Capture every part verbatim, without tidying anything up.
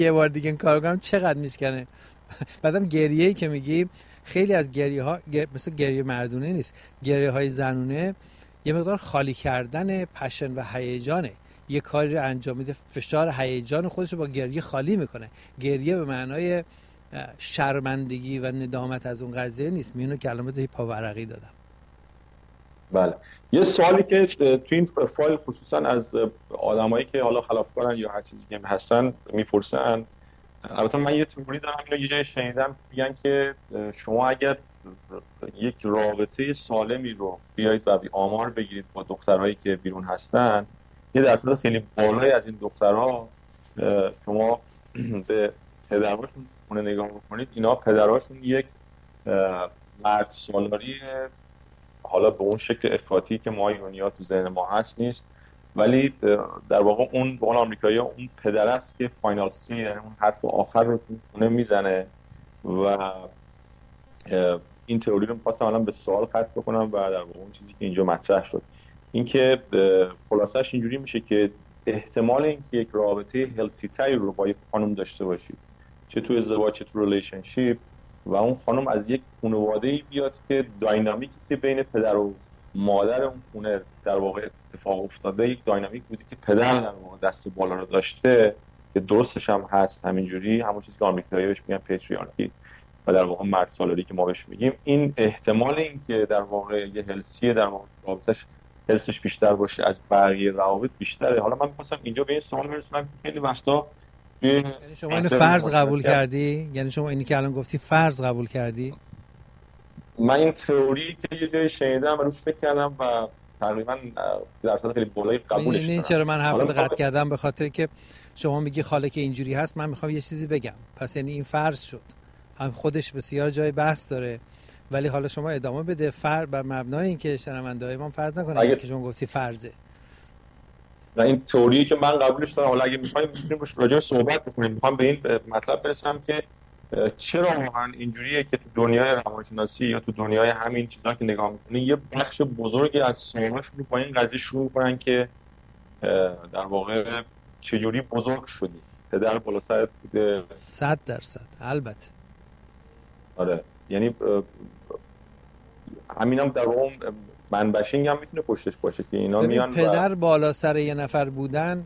یه بار دیگه این کارو کنم چقدر میشکنه. بعدم گریه‌ای که میگی خیلی از گریه ها گر... مثل گریه مردونه نیست، گریه های زنونه یه مقدار خالی کردن پشن و هیجانه. یه کاری رو انجام میده، فشار هیجان خودش رو با گریه خالی میکنه. گریه به معنای شرمندگی و ندامت از اون قضیه نیست. میونو کلمات پاورقی دادم. بله. یه سوالی که تو این فایل خصوصا از آدمایی که حالا خلافکارن یا هر چیزی که هستن میپرسن، البته من یه تئوری دارم، اینو یه جای شنیدم میگن که شما اگر یک رابطه سالمی رو بیایید و بی آمار بگیرید با دخترهایی که بیرون هستن، یه درصد خیلی بالایی از این دخترها شما به پدرهاشون خونه نگاه بکنید، اینا پدرهاشون یک مرد سالاری حالا به اون شکل افراطی که ما ایرانی‌ها تو ذهن ما هست نیست، ولی در واقع اون به اون آمریکایی‌ها اون پدر است که فاینال سی، یعنی اون حرف آخر رو تو خونه میزنه. و این تئوری رو می‌خواستم الان به سوال ختم بکنم و در واقع اون چیزی که اینجا مطرح شد این که خلاصش اینجوری میشه که احتمال اینکه یک رابطه هلسی تری رو با یک خانم داشته باشید، چه تو ازدواج چه تو ریلیشنشیپ، و اون خانم از یک خانواده‌ای بیاد که داینامیکی که بین پدر و مادر اون خونه در واقع اتفاق افتاده یک داینامیک بودی که پدر در واقع دست بالا رو داشته، که درستش هم هست همینجوری، همون چیزی که آمریکایی‌ها بهش میگن پتریارکی و در واقع مرد سالاری که ما بهش میگیم. این احتمال این که در واقع یه هلسیه در واقع رابطش هلسش بیشتر باشه از بقیه روابط بیشتره. حالا من می‌خواستم اینجا به این سوال برسونم که خیلی وقتا یعنی شما اینو فرض قبول کردی؟ یعنی شما اینی که الان گفتی فرض قبول کردی؟ من این تئوری که یه جایی شنیدم و روش فکر کردم و تقریبا درصد خیلی بالایی قبولش کردم. این چرا من حرفت قطع کردم؟ به خاطر که شما میگی خاله که اینجوری هست، من میخوام یه چیزی بگم. پس یعنی این فرض شد. هم خودش بسیار جای بحث داره، ولی حالا شما ادامه بده فر بر مبنای اینکه شنونده‌های ما فرض نکنن اگه... که شما گفتی فرضه. و این تئوری که من قبولش دارم، حالا اگه می‌خوایم می‌تونیم راجع به صحبت بکنیم. می‌خوام به این مطلب برسم که چرا واقعا اینجوریه که تو دنیای روانشناسی یا تو دنیای همین چیزا که نگاه می‌کنی یه بخش بزرگی از سوالاشون رو با این قضیه شروع می‌کنن که در واقع چجوری بزرگ شدی، پدر بالا سرت بوده. صد درصد البته. آره، یعنی همینم در واقع منبشینگ هم میتونه پشتش باشه که اینا میان پدر و... بالا سر یه نفر بودن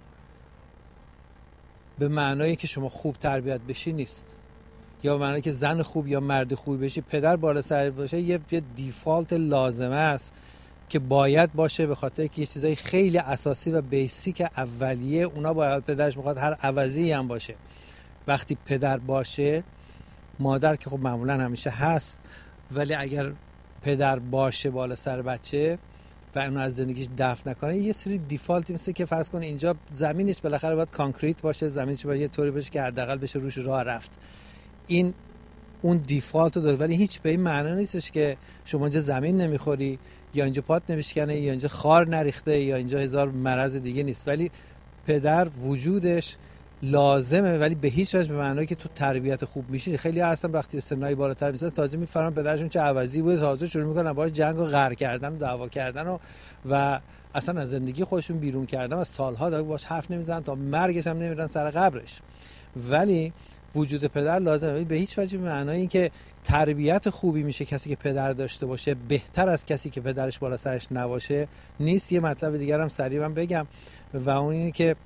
به معنایی که شما خوب تربیت بشی نیست، یا به معنایی که زن خوب یا مرد خوب بشی. پدر بالا سر باشه یه, یه دیفالت لازمه است که باید باشه، به خاطر که یه چیزای خیلی اساسی و بیسیک اولیه اونا باید پدرش میخواد هر عوضی هم باشه. وقتی پدر باشه، مادر که خب معمولا همیشه هست، ولی اگر پدر باشه بالا سر بچه و اونو از زندگیش دفع نکنه، یه سری دیفالتی مثل که فرض کن اینجا زمینش بالاخره باید کانکریت باشه، زمینش باید یه طوری باشه که حداقل بشه روش راه رفت. این اون دیفالت رو داره، ولی هیچ به این معنی نیستش که شما اینجا زمین نمیخوری یا اینجا پات نمیشکنه یا اینجا خار نریخته یا اینجا هزار مرض دیگه نیست. ولی پدر وجودش لازمه، ولی به هیچ وجه به معنی که تو تربیت خوب میشی. خیلی ها اصلا وقتی سنای بالاتر میشن تازه میفهمن پدرشون چه عوضی بوده، تازه شروع میکنن باهاش جنگ و قهر کردن و دعوا کردن و و اصلا از زندگی خودشون بیرون کردن و سالها دیگه باهاش حرف نمیزنن، تا مرگش هم نمیرن سر قبرش. ولی وجود پدر لازمه، به هیچ وجه به معنای این که تربیت خوبی میشه کسی که پدر داشته باشه بهتر از کسی که پدرش بالا سرش نباشه نیست. یه مطلب دیگر هم سریعا بگم و اون اینه که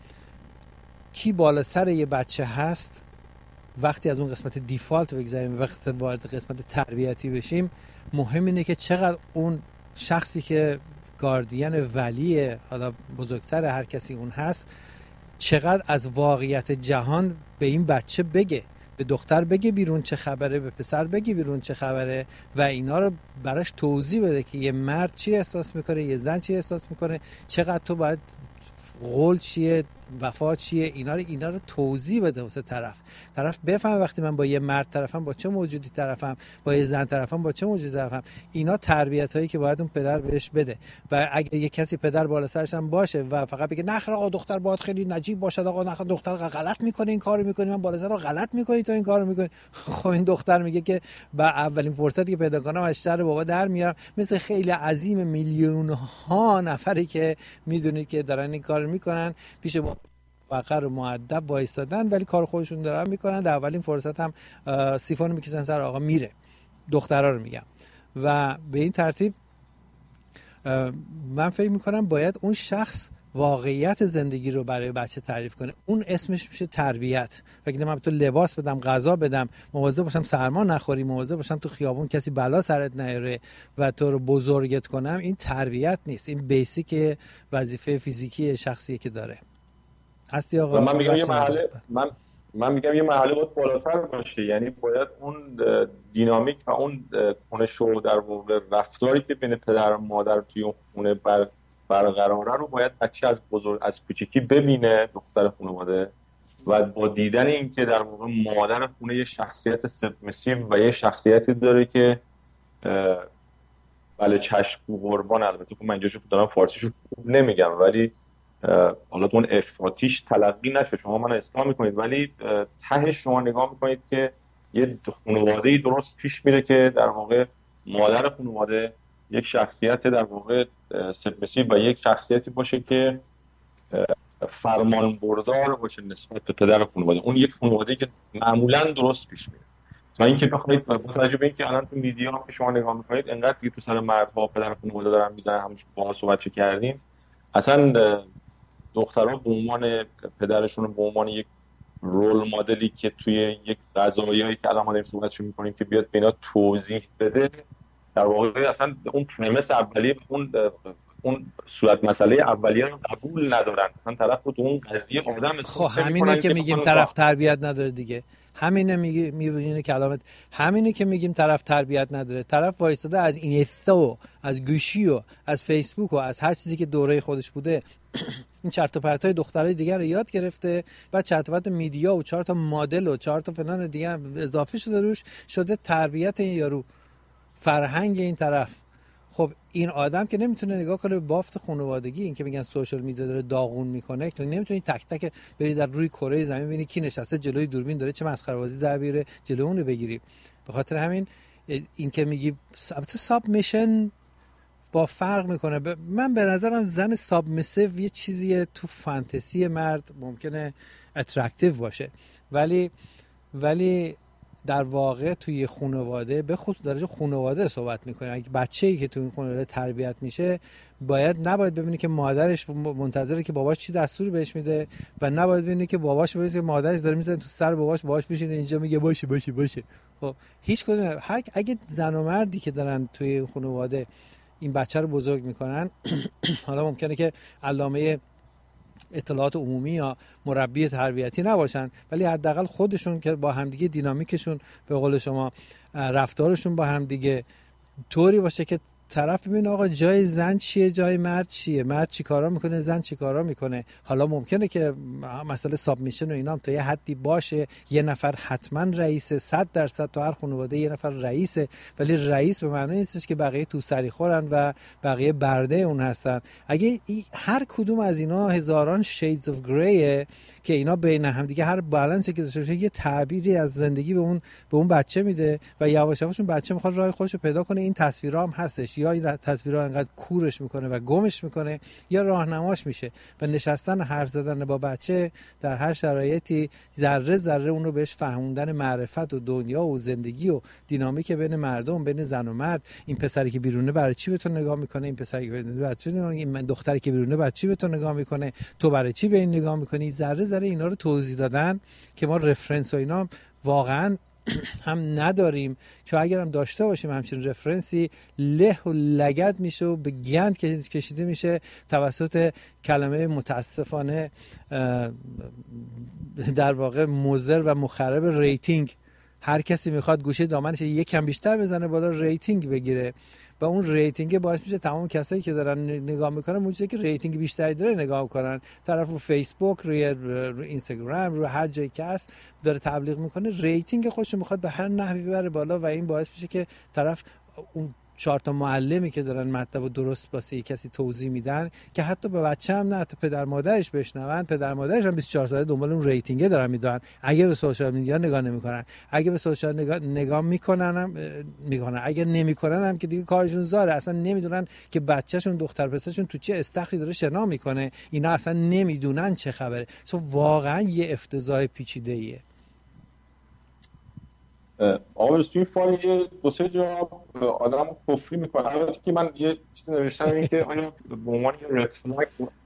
کی بالا سر یه بچه هست، وقتی از اون قسمت دیفالت بگذاریم وقتی وارد قسمت تربیتی بشیم، مهم اینه که چقدر اون شخصی که گاردین ولی حالا بزرگتر هر کسی اون هست، چقدر از واقعیت جهان به این بچه بگه. به دختر بگه بیرون چه خبره، به پسر بگه بیرون چه خبره و اینا رو براش توضیح بده که یه مرد چی احساس میکنه، یه زن چی احساس میکنه، چقدر تو باید قول چیه، وفا چیه، اینا رو اینا رو توضیح بده واسه طرف. طرف بفهمه وقتی من با یه مرد طرفم با چه موجودی طرفم، با یه زن طرفم با چه موجودی طرفم. اینا تربیت هایی که باید اون پدر بهش بده. و اگه یه کسی پدر بالا سرش هم باشه و فقط بگه نخره آقا دختر باید خیلی نجیب باشه، آقا نخره دختر غلط میکنه این کارو میکنه، من بالا سر رو غلط میکنی تو این کارو میکنی. خب این دختر میگه که با اولین فرصتی که پیدا کنم از شر بابا در میارم، مثل خیلی عظیم میلیون ها نفری که میدونید که دارن این کارو میکنن پیش با موقر و مؤدب وایسادن ولی کار خودشون دارن میکنن. در اولین فرصت هم سیفون میکشن سر آقا میره، دخترها رو میگم. و به این ترتیب من فکر میکنم باید اون شخص واقعیت زندگی رو برای بچه تعریف کنه. اون اسمش میشه تربیت. فکر من تو لباس بدم، غذا بدم، مواظب باشم سرما نخوری، مواظب باشم تو خیابون کسی بلا سرت نیاره و تو رو بزرگت کنم، این تربیت نیست. این بیسیک وظیفه فیزیکی شخصیه که داره. هستی آقا؟ من میگم یه مرحله من من میگم یه مرحله باید بالاتر باشه، یعنی باید اون دینامیک و اون کنشو در واقع رفتاری که بین پدر و مادر توی اون خونه بر برقراره رو باید بچه از بزرگ از کوچیکی ببینه، دختر خانواده، و با دیدن این که در واقع مادر خونه یه شخصیت سبمیسیو و یه شخصیتی داره که بله چشم و قربان، البته که من اینجاشو دارم فارسیشو خوب نمیگم ولی حالا اون افراطیش تلقی نشه، شما من اصلاح میکنید ولی ته شما نگاه میکنید که یه خانواده‌ای درست پیش میره که در واقع مادر خانواده یک شخصیت در واقع سبمیسیو و یک شخصیتی باشه که فرمان بردار باشه نسبت به پدر خانواده. اون یک خانواده‌ای که معمولا درست پیش میره. تا اینکه بخواید با توجه به اینکه الان تو میدیا هم که شما نگاه میکنید انقدر دیگه تو سر مردها پدر خانواده دارن میزنن، همونش باهاش صحبت کردیم، اصلا دخترها به عنوان پدرشون به عنوان یک رول مدلی که توی یک قضایایی که الان ما داریم صحبتش میکنیم که بیاد به اینا توضیح بده، در واقع اصلا اون پرمس اولیه اون اون صورت مسئله اولیه رو قبول ندارن. اصلا طرف رو تو اون قضیه آدم خب همینه که میگیم طرف تربیت نداره دیگه. همینه میگه میبینه کلامت، همینه که میگیم طرف تربیت نداره. طرف وایساده از اینستا و از گوشی و از فیسبوک و از هر چیزی که دوره خودش بوده این چرت و پرتای دخترای دیگر رو یاد گرفته و چرت و پرت میدیا و چهار تا مدل و چهار تا فلان دیگه اضافه شده روش، شده تربیت این یارو، فرهنگ این طرف. خب این آدم که نمیتونه نگاه کنه به بافت خانوادگی. این که میگن سوشال میدیا داره داغون میکنه، تو نمیتونی تک تک بری در روی کره زمین ببینی کی نشسته جلوی دوربین داره چه مسخره بازی در بیاره جلو اون رو بگیری. به خاطر همین این که میگی ساب میشن با فرق میکنه. ب... من به نظرم زن سابمیسیو یه چیزیه تو فانتزی مرد ممکنه اترکتیو باشه، ولی ولی در واقع توی خانواده به خصوص درجه خانواده صحبت میکنه. اگه بچه‌ای که توی این خانواده تربیت میشه باید نباید ببینی که مادرش منتظره که باباش چی دستور بهش میده و نباید ببینی که باباش ببینه که مادرش داره میزنه تو سر باباش، باباش میشینه اینجا میگه باشه باشه باشه. خب هیچ کدوم هر اگه زن و مردی که دارن توی خانواده این بچه رو بزرگ میکنن حالا ممکنه که علامه اطلاعات عمومی یا مربی تربیتی نباشن ولی حداقل خودشون که با همدیگه دینامیکشون به قول شما رفتارشون با همدیگه طوری باشه که طرف ببینه آقا جای زن چیه، جای مرد چیه، مرد چی کارا میکنه، زن چی کارا میکنه. حالا ممکنه که مسئله سابمیشن و اینا هم تا یه حدی باشه، یه نفر حتما رئیسه، صد درصد تو هر خانواده یه نفر رئیسه، ولی رئیس به معنی نیستش که بقیه تو سری خورن و بقیه برده اون هستن. اگه هر کدوم از اینا هزاران شیدز اف گریه که اینا بین هم دیگه هر بالانسی که داشته باشه یه تعبیری از زندگی به اون به اون بچه میده و یواش یواش اون بچه میخواد راه خودش رو پیدا کنه. این تصویرها هم هستش، یا این تصویرها انقدر کورش میکنه و گمش میکنه یا راهنماش میشه و نشستن حرف زدن با بچه در هر شرایطی ذره ذره اون رو بهش فهموندن معرفت و دنیا و زندگی و دینامیک بین مردم، بین زن و مرد. این پسری که بیرونه برای چی به تو نگاه میکنه، این پسری که بیرونه برای چی نگاه، این دختری که بیرونه برای چی به تو نگاه میکنه، تو برای چی به این نگاه میکنی. ذره ذره اینا رو توضیح دادن که ما رفرنس و اینا واقعا هم نداریم، چون اگر هم داشته باشیم همچین رفرنسی له و لگد میشه و به گند کشیده میشه توسط کلمه متاسفانه در واقع مضر و مخرب ریتینگ. هر کسی میخواد گوشه دامنش یکم بیشتر بزنه بالا ریتینگ بگیره و اون ریتینگ باعث میشه تمام کسایی که دارن نگاه میکنن موجودی که ریتینگ بیشتری داره نگاه میکنن. طرف رو فیسبوک، روی رو اینستاگرام، رو هر جایی که هست داره تبلیغ میکنه، ریتینگ خودش میخواد به هر نحوی ببره بالا و این باعث میشه که طرف اون چهار تا معلمی که دارن مطلب رو درست واسه کسی توضیح میدن که حتی به بچه هم نه، حتی پدر مادرش بشنون، پدر مادرش هم بیست و چهار ساله دنبال اون ریتینگ دارن میدونن. اگه به سوشال میدیا نگاه نمیکنن، اگه به سوشال نگاه نگاه میکنن هم میکنن، اگه نمیکنن هم که دیگه کارشون زاره. اصلا نمیدونن که بچه‌شون دختر پسرشون تو چه استخری داره شنا میکنه، اینا اصلا نمیدونن چه خبره. سو واقعا یه افتضاح پیچیده‌ایه. آقا توی این فایل یه دو سه جا آدم کفری میکنه. البته که من یه چیزی نوشتم این که آیا به عنوان یه رد فلگ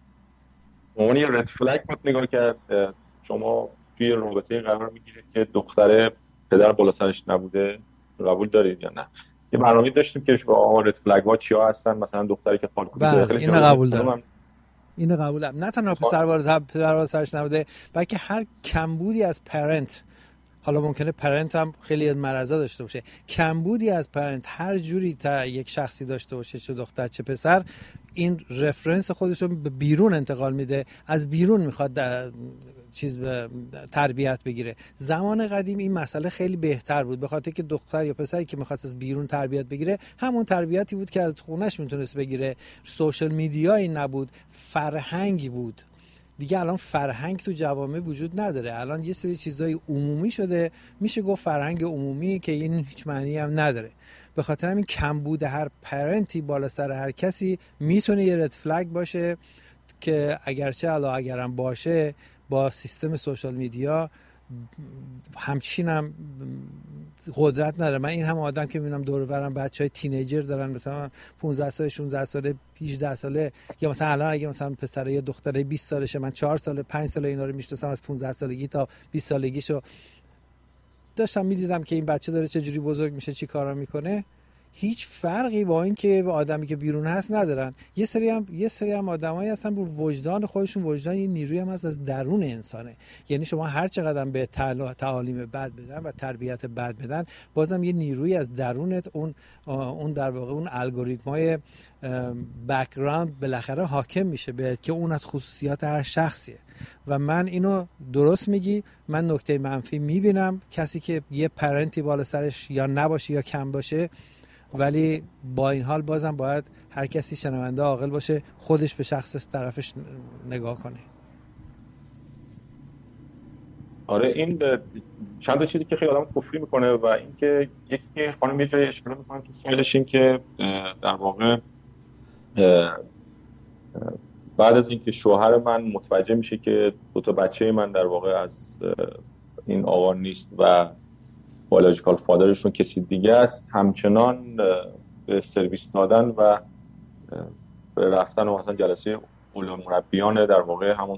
به عنوان یه رد فلگ باید نگاه کرد شما توی رابطه قرار میگیرید که دختره پدر بالا سرش نبوده، قبول دارید یا نه؟ یه برنامه داشتیم که با آقا رد فلگ ها چیا هستن، مثلا دختری که خالکوبی داره. اینو قبول دارم، اینو قبول دارم. نه تنها پسر بالا پدر بالا سرش نبوده، بلکه هر کمبودی از پرنت، حالا ممکنه پرنت هم خیلی مرضا داشته باشه، کمبودی از پرنت هر جوری تا یک شخصی داشته باشه، چه دختر چه پسر، این رفرنس خودش رو به بیرون انتقال میده، از بیرون میخواد چیز به تربیت بگیره. زمان قدیم این مسئله خیلی بهتر بود، به خاطر که دختر یا پسری که میخواست از بیرون تربیت بگیره همون تربیتی بود که از خونش میتونست بگیره. سوشال میدیایی نبود، فرهنگی بود. دیگه الان فرهنگ تو جوامع وجود نداره، الان یه سری چیزای عمومی شده، میشه گفت فرهنگ عمومی که این هیچ معنی هم نداره. به خاطر همین کمبود هر پرنتی بالا سر هر کسی میتونه یه رد فلگ باشه که اگرچه علا اگرم باشه با سیستم سوشال میدیا همچین هم قدرت نداره. من این هم آدم که میبینم دور و برم بچهای تینیجر دارن، مثلا پانزده ساله شانزده ساله هجده ساله، یا مثلا الان اگه مثلا پسر یا دختره بیست سالشه، من چهار ساله پنج ساله اینا رو میشناسم، از پانزده سالگی تا بیست سالگیشو داشتم میدیدم که این بچه داره چه جوری بزرگ میشه، چی کارا میکنه. هیچ فرقی با این که آدمی که بیرون هست ندارن. یه سری هم یه سری هم آدمایی هستن رو وجدان خودشون، وجدان یه نیروی هم هست از درون انسانه. یعنی شما هر چقدر به تعالیم بد بدن و تربیت بد بدن، بازم یه نیروی از درونت، اون اون در واقع اون الگوریتمای بک‌گراند بالاخره حاکم میشه به که اون از خصوصیات هر شخصیه. و من اینو درست میگی، من نکته منفی میبینم کسی که یه پرنتی بالا سرش یا نباشه یا کم باشه، ولی با این حال بازم باید هر کسی شنونده عاقل باشه، خودش به شخص طرفش نگاه کنه. آره این چند تا چیزی که خیلی آدم کفری میکنه و اینکه یکی که خانم یه جای اشاره میکنه تو فایلش این که در واقع بعد از اینکه شوهر من متوجه میشه که دو تا بچه من در واقع از این آقا نیست و بیولوژیکال فادرشون کسی دیگه است، همچنان به سرویس دادن و به رفتن و مثلا جلسه اولو مربیان در واقع همون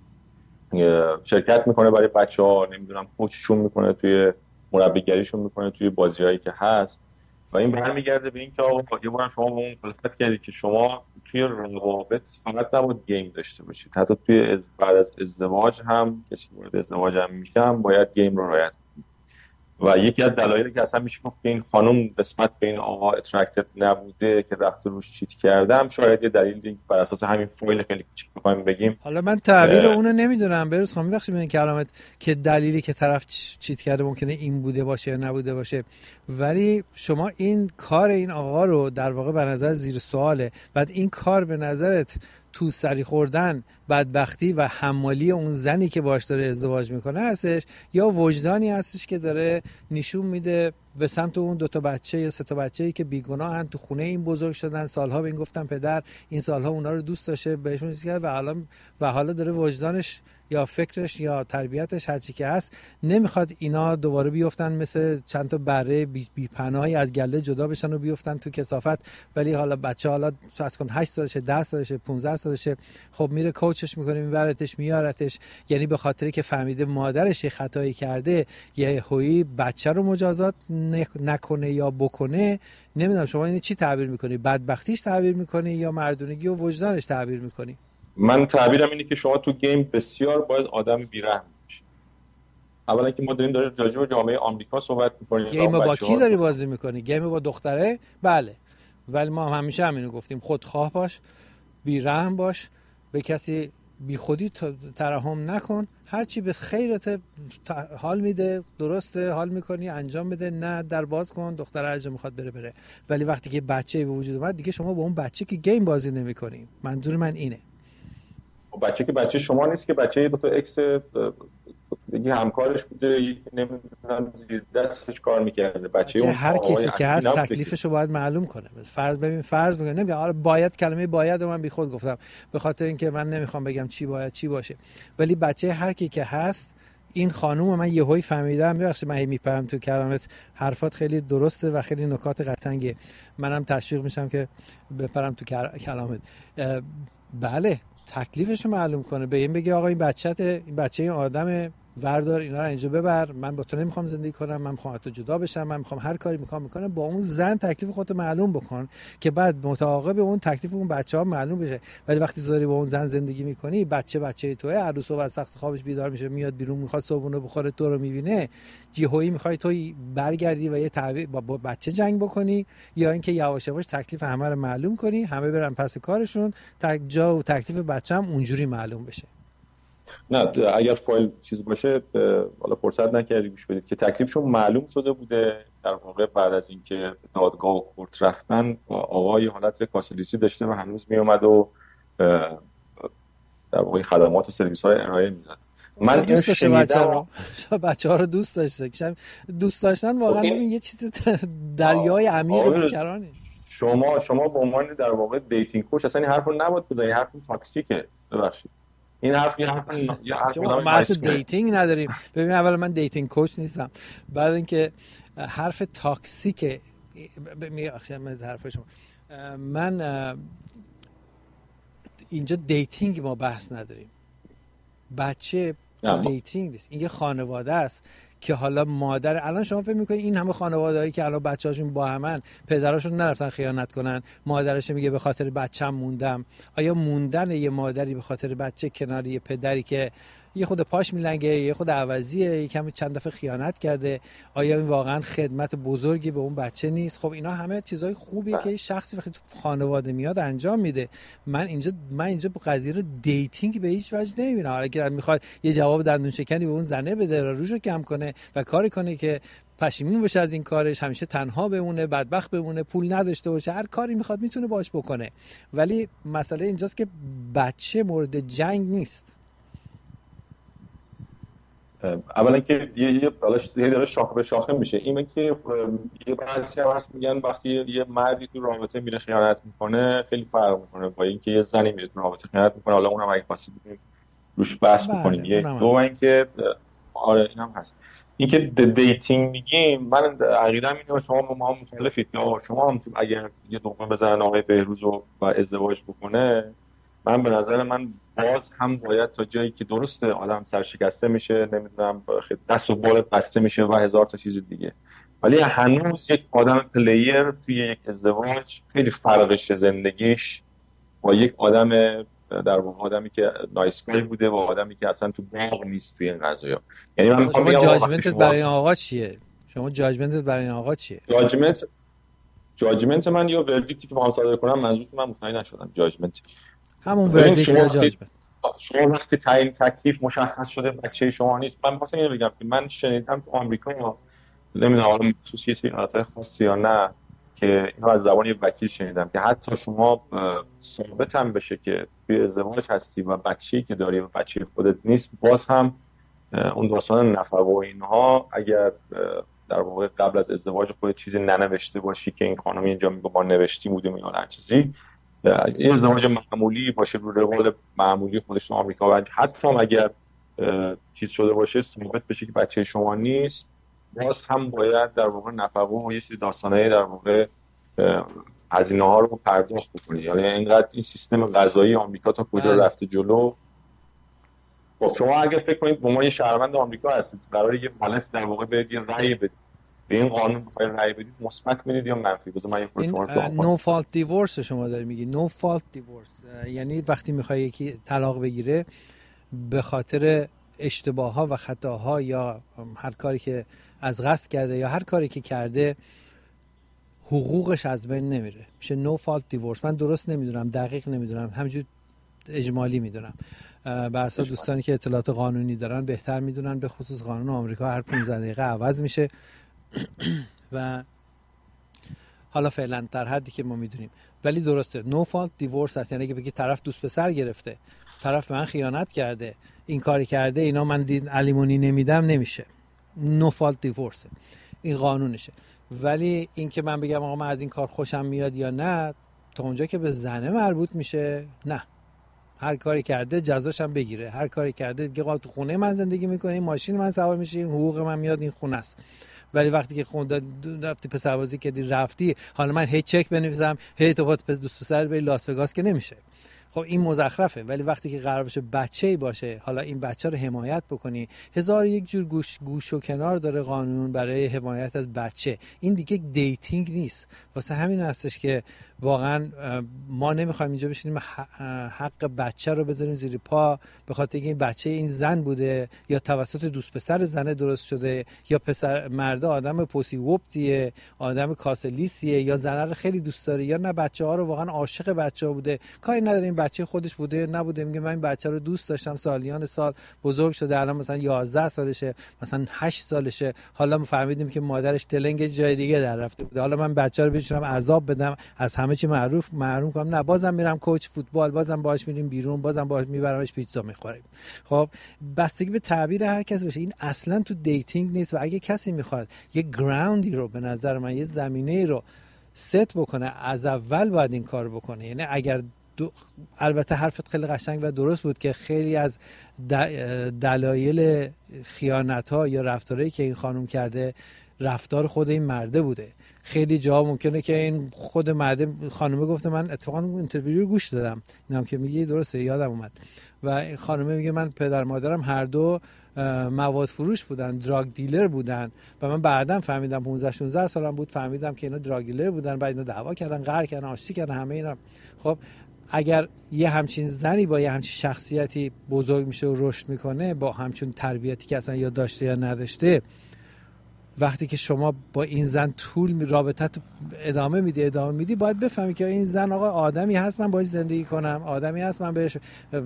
شرکت میکنه برای بچه‌ها، نمیدونم کوچشون میکنه، توی مربیگریشون میکنه، توی بازیایی که هست. و این برمیگرده به این که آقا یه بار شما با اون مخالفت کردید که شما توی روابط فقط نباید گیم داشته باشید، حتی توی از بعد از ازدواج هم کسی وارد ازدواج هم میشه هم باید گیم رو رعایت کنید. و یکی از دلایلی که اصلا میشه گفت که این خانم نسبت به این آقا اترکتد نبوده که رفته روش چیت کردم، شاید یه دلیلی بر اساس همین فایل خیلی کوچیک بخوایم بگیم. حالا من تعبیر اونو نمیدونم، بروز خانم بخشید ببین کلامت که دلیلی که طرف چیت کرده ممکنه این بوده باشه یا نبوده باشه، ولی شما این کار این آقا رو در واقع به نظر زیر سواله. بعد این کار به نظرت تو سری خوردن، بدبختی و حمالی اون زنی که باش داره ازدواج میکنه هستش، یا وجدانی هستش که داره نشون میده به سمت اون دوتا بچه یا سه تا بچه‌ای که بیگناهن، تو خونه این بزرگ شدن، سالها به این گفتن پدر، این سالها اونا رو دوست داشته، بهشون چیز کرد و حالا و حالا داره وجدانش یا فکرش یا تربیتش هر چی که هست نمیخواد اینا دوباره بیفتن مثل چند تا بره بی, بی پناهی از گله جدا بشن و بیفتن تو کثافت. ولی حالا بچه حالا فرض کن هشت سالشه، ده سالشه، پانزده سالشه، خب میره کوچش میکنه، میبرتش میارتش، یعنی به خاطری که فهمیده مادرش یه خطایی کرده یه هویی بچه رو مجازات نکنه یا بکنه. نمیدونم شما اینو چی تعبیر میکنی؟ بدبختیش تعبیر میکنی یا مردونگی و وجدانش تعبیر میکنی؟ من تعبیرم اینه که شما تو گیم بسیار باید آدم بی‌رحم باشید. اولا که ما داریم داریم راجع به جامعه آمریکا صحبت می‌کنیم. گیم با کی داری بازی می‌کنی؟ گیم با دختره؟ بله. ولی ما هم همیشه همینو گفتیم، خودخواه باش، بی‌رحم باش، به کسی بی خودی ترحم نکن، هر چی به خیرت حال میده درسته حال میکنی انجام بده، نه در باز کن، دختر هر جا میخواد بره بره. ولی وقتی که بچه به وجود اومد دیگه شما با اون بچه که گیم بازی نمیکنی. منظور من اینه بچه که بچه شما نیست که، بچه دو تا اکس دیگه همکارش بوده، یکی نمیدونم زیر دستش کار میکرده، بچه اون هر کسی که هست تکلیفش رو باید معلوم کنه. فرض ببین فرض میگم نمیگم آره باید، کلمه باید رو من بیخود گفتم به خاطر اینکه من نمیخوام بگم چی باید چی باشه، ولی بچه هر کی که هست، این خانوم من یهویی فهمیدم، ببخشید من میپرم تو کلامت، حرفات خیلی درسته و خیلی نکات قشنگه، منم تشویق میشم که بپرم تو کلامت. بله تکلیفش رو معلوم کنه، به این بگه آقا این بچه‌ت، این بچه این آدمه، وردار اینا رو اینجا ببر، من با تو نمیخوام زندگی کنم، من میخوام تو جدا بشم، من میخوام هر کاری میخوام میکنم. با اون زن تکلیف خودت معلوم بکن که بعد متعاقب اون تکلیف اون بچه‌ها معلوم بشه. ولی وقتی تو داری با اون زن زندگی میکنی، بچه بچه توئه، هر روز صبح از تخت خوابش بیدار میشه میاد بیرون میخواد صبحونه بخوره، تو رو میبینه جیهویی میخوای تو برگردی و یه تعبیر با بچه جنگ بکنی، یا اینکه یواش یواش تکلیف همه رو معلوم کنی، همه برن پس کارشون، تک جا و تکلیف بچه‌م اونجوری معلوم بشه. نه اگر فایل چیز باشه، حالا فرصت نکردی گوش بدید که تکلیفشون معلوم شده بوده در واقع. بعد از اینکه دادگاه و کورت رفتن، آقای حالت کاسلیسی داشته و هنوز می اومد و در واقع خدمات و سرویس های ارائه میداد. من دوست داشته بچه ها رو بچه ها رو دوست داشته، دوست داشتن واقعا این... یه چیز دریای عمیق بیکرانه. شما شما به عنوان در واقع دیتینگ کوچ اصلا این حرفو نباید بزنید، حرف تاکسیکه. ببخشید این حرف یه حرف یه حرف ما اصلا دیتینگ نداریم. ببین اول من دیتینگ کوچ نیستم، بعد اینکه حرف تاکسیکه میگم حرف شما، من اینجا دیتینگ ما بحث نداریم. بچه دیتینگ نیست، این یه خانواده است که حالا مادر، الان شما فکر میکنید این همه خانواده‌ای که الان بچه‌هاشون با همن، پدراشون نرفتن خیانت کنن، مادرش میگه به خاطر بچه‌م موندم؟ آیا موندن یه مادری به خاطر بچه کنار یه پدری که یه خود پاش میلنگه، یه خود عوضیه، یه کمی چند دفعه خیانت کرده، آیا این واقعا خدمت بزرگی به اون بچه نیست؟ خب اینا همه چیزای خوبیه که شخصی وقتی تو خانواده میاد انجام میده. من اینجا من اینجا قضیه رو دیتینگ به هیچ وجه نمیبینم. حالا که میخواد یه جواب دندون شکنی به اون زنه بده، روشو کم کنه و کاری کنه که پشیمون بشه از این کارش، همیشه تنها بمونه، بدبخت بمونه، پول نداشته باشه، هر کاری میخواد میتونه باش بکنه. ولی مسئله اینجاست که بچه مورد جنگ نیست. اولا که یه یه بالاش یه داره شاخه به شاخه میشه. اینه که یه بعضی هم هست میگن وقتی یه مردی تو رابطه میره خیانت میکنه خیلی فرق میکنه با اینکه یه زنی میره تو رابطه خیانت میکنه. حالا اونم اگه خاصی ببینیم روش بحث میکنیم. یه دو اینکه آره اینم هست. اینکه دیتینگ میگیم، من عقیده‌ام اینه شما ما هم مخالفید. شما هم اگر یه دکمه بزنن آقای بهروز رو و ازدواج بکنه، من به نظر من باز هم باید تا جایی که درسته آدم سرشکسته میشه، نمیدونم دست و بالت بسته میشه و هزار تا چیز دیگه، ولی هنوز یک آدم پلیر توی یک ازدواج خیلی فرقش زندگیش با یک آدم در واقع آدمی که نایسکای بوده و آدمی که اصلا تو باغ نیست توی این قضايا. یعنی من میخوام بگم جاجمنتت برای این آقا چیه؟ شما جاجمنتت برای این آقا چیه؟ جاجمنت جاجمنت من یا وردیکتی که من صادر کنم، منظور من مطمئن نشدم. جاجمنت همون وردیکت یا جاجمنت. شما وقتی تعیین تکلیف مشخص شده بچه شما نیست. من می‌خواستم اینو بگم که من شنیدم تو آمریکا، نمیدونم حالا خصوصی حالت خاصی یا نه، که اینو از زبان یه وکیل شنیدم که حتی شما ثابت هم بشه که توی ازدواج هستی و بچه‌ای که داری و بچه خودت نیست، باز هم اون داستان نفقه و اینها اگر در واقع قبل از ازدواج خودت چیزی ننوشته باشی که این خانم اینجا میگه ما نوشتیم بودیم یا هر چیزی، این ازدواج معمولی باشه رو روال معمولی خودش تو آمریکا و حتی هم اگر چیز شده باشه ثابت بشه که بچه شما نیست، باز هم باید در واقع نفقه و یه سری داستانایی در واقع هزینه ها رو پرداخت بکنید. یعنی اینقدر این سیستم قضایی آمریکا تا کجا رفته جلو. خب شما اگه فکر کنید به ما یه شهروند آمریکا هستید، قراره یه حالت در واقع بدید، یه رأی بدید به این قانون، بخواید رأی بدید مثبت بدید یا منفی؟ بذار من یه پرسش کنم. نو فالت دیورس شما داری میگی. نو فالت دیورس یعنی وقتی میخوای یکی طلاق بگیره به خاطر اشتباه‌ها و خطاها یا هر کاری که از قصد کرده یا هر کاری که کرده، حقوقش از بین نمیره، میشه نو فالت دیورس. من درست نمیدونم، دقیق نمیدونم، همینجور اجمالی میدونم. به اساس دوستانی که اطلاعات قانونی دارن بهتر میدونن، به خصوص قانون آمریکا هر پانزده دقیقه عوض میشه و حالا فعلا در حدی که ما میدونیم. ولی درسته نو فالت دیورس هست، یعنی که بگی طرف دوست پسر گرفته، طرف من خیانت کرده، این کاری کرده، اینا من دید الیمونی نمیدم، نمیشه. نو فالت دیورس این قانونشه. ولی این که من بگم آقا من از این کار خوشم میاد یا نه، تا اونجا که به زنه مربوط میشه نه، هر کاری کرده جزاش هم بگیره، هر کاری کرده دیگه تو خونه من زندگی میکنه، این ماشین من سوار میشه، این حقوق من میاد، این خونه است. ولی وقتی که خونده رفتی پسربازی کردی رفتی، حالا من هی چک بنویسم هی تو پس دوست پسر به لاس وگاس که نمیشه. خب این مزخرفه. ولی وقتی که قرار باشه بچه‌ای باشه، حالا این بچه رو حمایت بکنی، هزار یک جور گوش گوش و کنار داره قانون برای حمایت از بچه. این دیگه دیتینگ نیست. واسه همین هستش که واقعا ما نمیخوایم اینجا بشینیم حق بچه رو بذاریم زیر پا به خاطر اینکه این بچه این زن بوده یا توسط دوست پسر زنه درست شده، یا پسر مرده آدم پوسی وپتیه، آدم کاسلیسیه، یا زنه رو خیلی دوست داره، یا نه بچه ها رو واقعا عاشق بچه ها بوده، کاری نداره این بچه خودش بوده نبوده، میگه من این بچه رو دوست داشتم، سالیان سال بزرگ شده، الان مثلا یازده سالشه، مثلا هشت سالشه، حالا ما فهمیدیم که مادرش تلنگ جای دیگه در رفته بوده، حالا من بچه رو بچورم عذاب بدم، از همه چی معروف محروم کنم؟ نه، بازم میرم کوچ فوتبال، بازم باهاش میریم بیرون، بازم باهاش میبرمش پیتزا میخوریم. خب بستگی به تعبیر هر کس بشه. این اصلا تو دیتینگ نیست. و اگه کسی میخواد یه گراوندی رو، به نظر من یه زمینه رو ست بکنه، از اول باید این کار بکنه. یعنی اگر دو... البته حرفت خیلی قشنگ و درست بود که خیلی از دلایل خیانت‌ها یا رفتارهایی که این خانم کرده رفتار خود این مرده بوده. خیلی جا ممکنه که این خود مرده، خانومه گفته، من اتفاقا اینترویو رو گوش دادم، اینم که میگی درسته یادم اومد، و خانومه میگه من پدر مادرم هر دو مواد فروش بودن، دراگ دیلر بودن، و من بعداً فهمیدم پانزده شانزده سالم بود فهمیدم که اینا دراگ دیلر بودن، بعد اینا دعوا کردن، قهر کردن، آشتی کردن، همه اینا. خب اگر یه همچین زنی با یه همچین شخصیتی بزرگ میشه و رشد میکنه، با همچین تربیتی که اصلا یا داشته یا نداشته، وقتی که شما با این زن طول رابطت ادامه میدی ادامه میدی باید بفهمی که این زن آقا آدمی هست من باش زندگی کنم، آدمی هست من بهش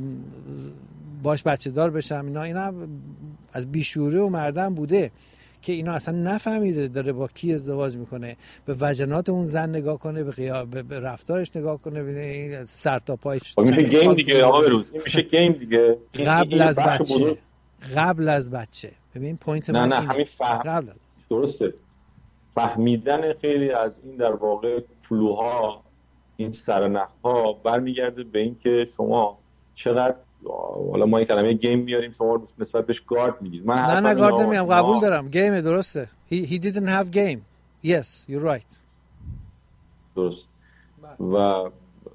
باش بچه دار بشم. اینا اینا از بیشوره و مردم بوده که اینا اصلا نفهمیده داره با کی ازدواج میکنه، به وجنات اون زن نگاه کنه، به, قیا... به رفتارش نگاه کنه، ببینه سر تا پایش. میشه گیم دیگه آقا بروز، این میشه گیم دیگه. قبل از بچه، قبل از بچه. ببین پوینت نه من نه اینه. همین فهم قبل از... درسته. فهمیدن خیلی از این در واقع فلوها، این سرنخها برمیگرده به این که شما چقدر، حالا ما این کلمه گیم میاریم، شما نسبت بهش گارد میگید. من نه نه گارد نمیام، قبول دارم گیمه، درسته. he, he didn't have game. yes you're right. درست. و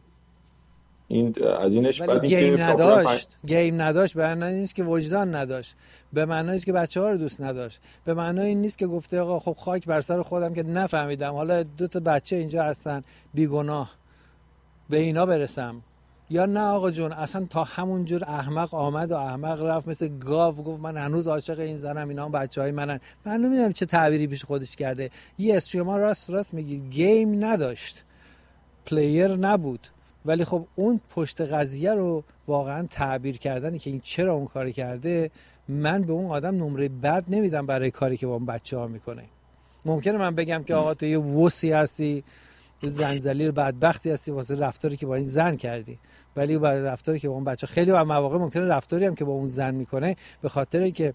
این از اینش ولی گیم نداشت، گیم نداشت به معنی نیست که وجدان نداشت، به معنی نیست که بچه‌ها رو دوست نداشت، به معنی این نیست که گفته آقا خب خاک بر سر خودم که نفهمیدم، حالا دو تا بچه اینجا هستن بیگناه به اینا برسم. یا نه آقا جون اصلا تا همون جور احمق آمد و احمق رفت، مثل گاو گفت من هنوز عاشق این زنم، اینا هم بچهای منن. من نمیدونم چه تعبیری پیش خودش کرده. یس شما راست راست میگید، گیم نداشت، پلیر نبود، ولی خب اون پشت قضیه رو واقعا تعبیر کردنی که این چرا اون کاری کرده، من به اون آدم نمره بد نمیدم برای کاری که با اون بچه‌ها میکنه. ممکنه من بگم که آقا تو یه وسی هستی، زنجلیل بدبختی هستی واسه رفتاری که با این زن کردی، ولی با رفتاری که با اون بچه، خیلی با مواقع ممکنه رفتاری هم که با اون زن میکنه به خاطر اینکه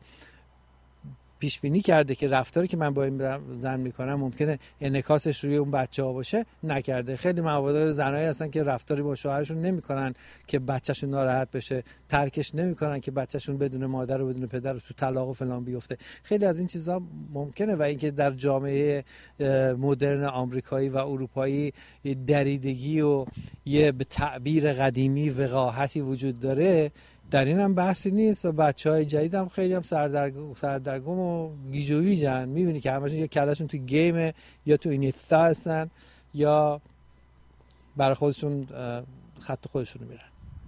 پیش بینی کرده که رفتاری که من با این زن میکنم ممکنه انعکاسش روی اون بچه‌ها باشه، نکرده. خیلی مواقع زنایی هستن که رفتاری با شوهرشون نمیکنن که بچه‌شون ناراحت بشه، ترکش نمیکنن که بچه‌شون بدون مادر و بدون پدر تو طلاق و فلان بیفته. خیلی از این چیزا ممکنه. و اینکه در جامعه مدرن آمریکایی و اروپایی دریدگی و یه به تعبیر قدیمی وقاحتی وجود داره، در این هم بحثی نیست. و بچهای جدید هم خیلی هم سردرگم سردرگم و گیجویی جن، میبینی که همشون یا کلاشون تو گیمه یا تو اینستا هستن یا برای خودشون خط خودشون رو میرن.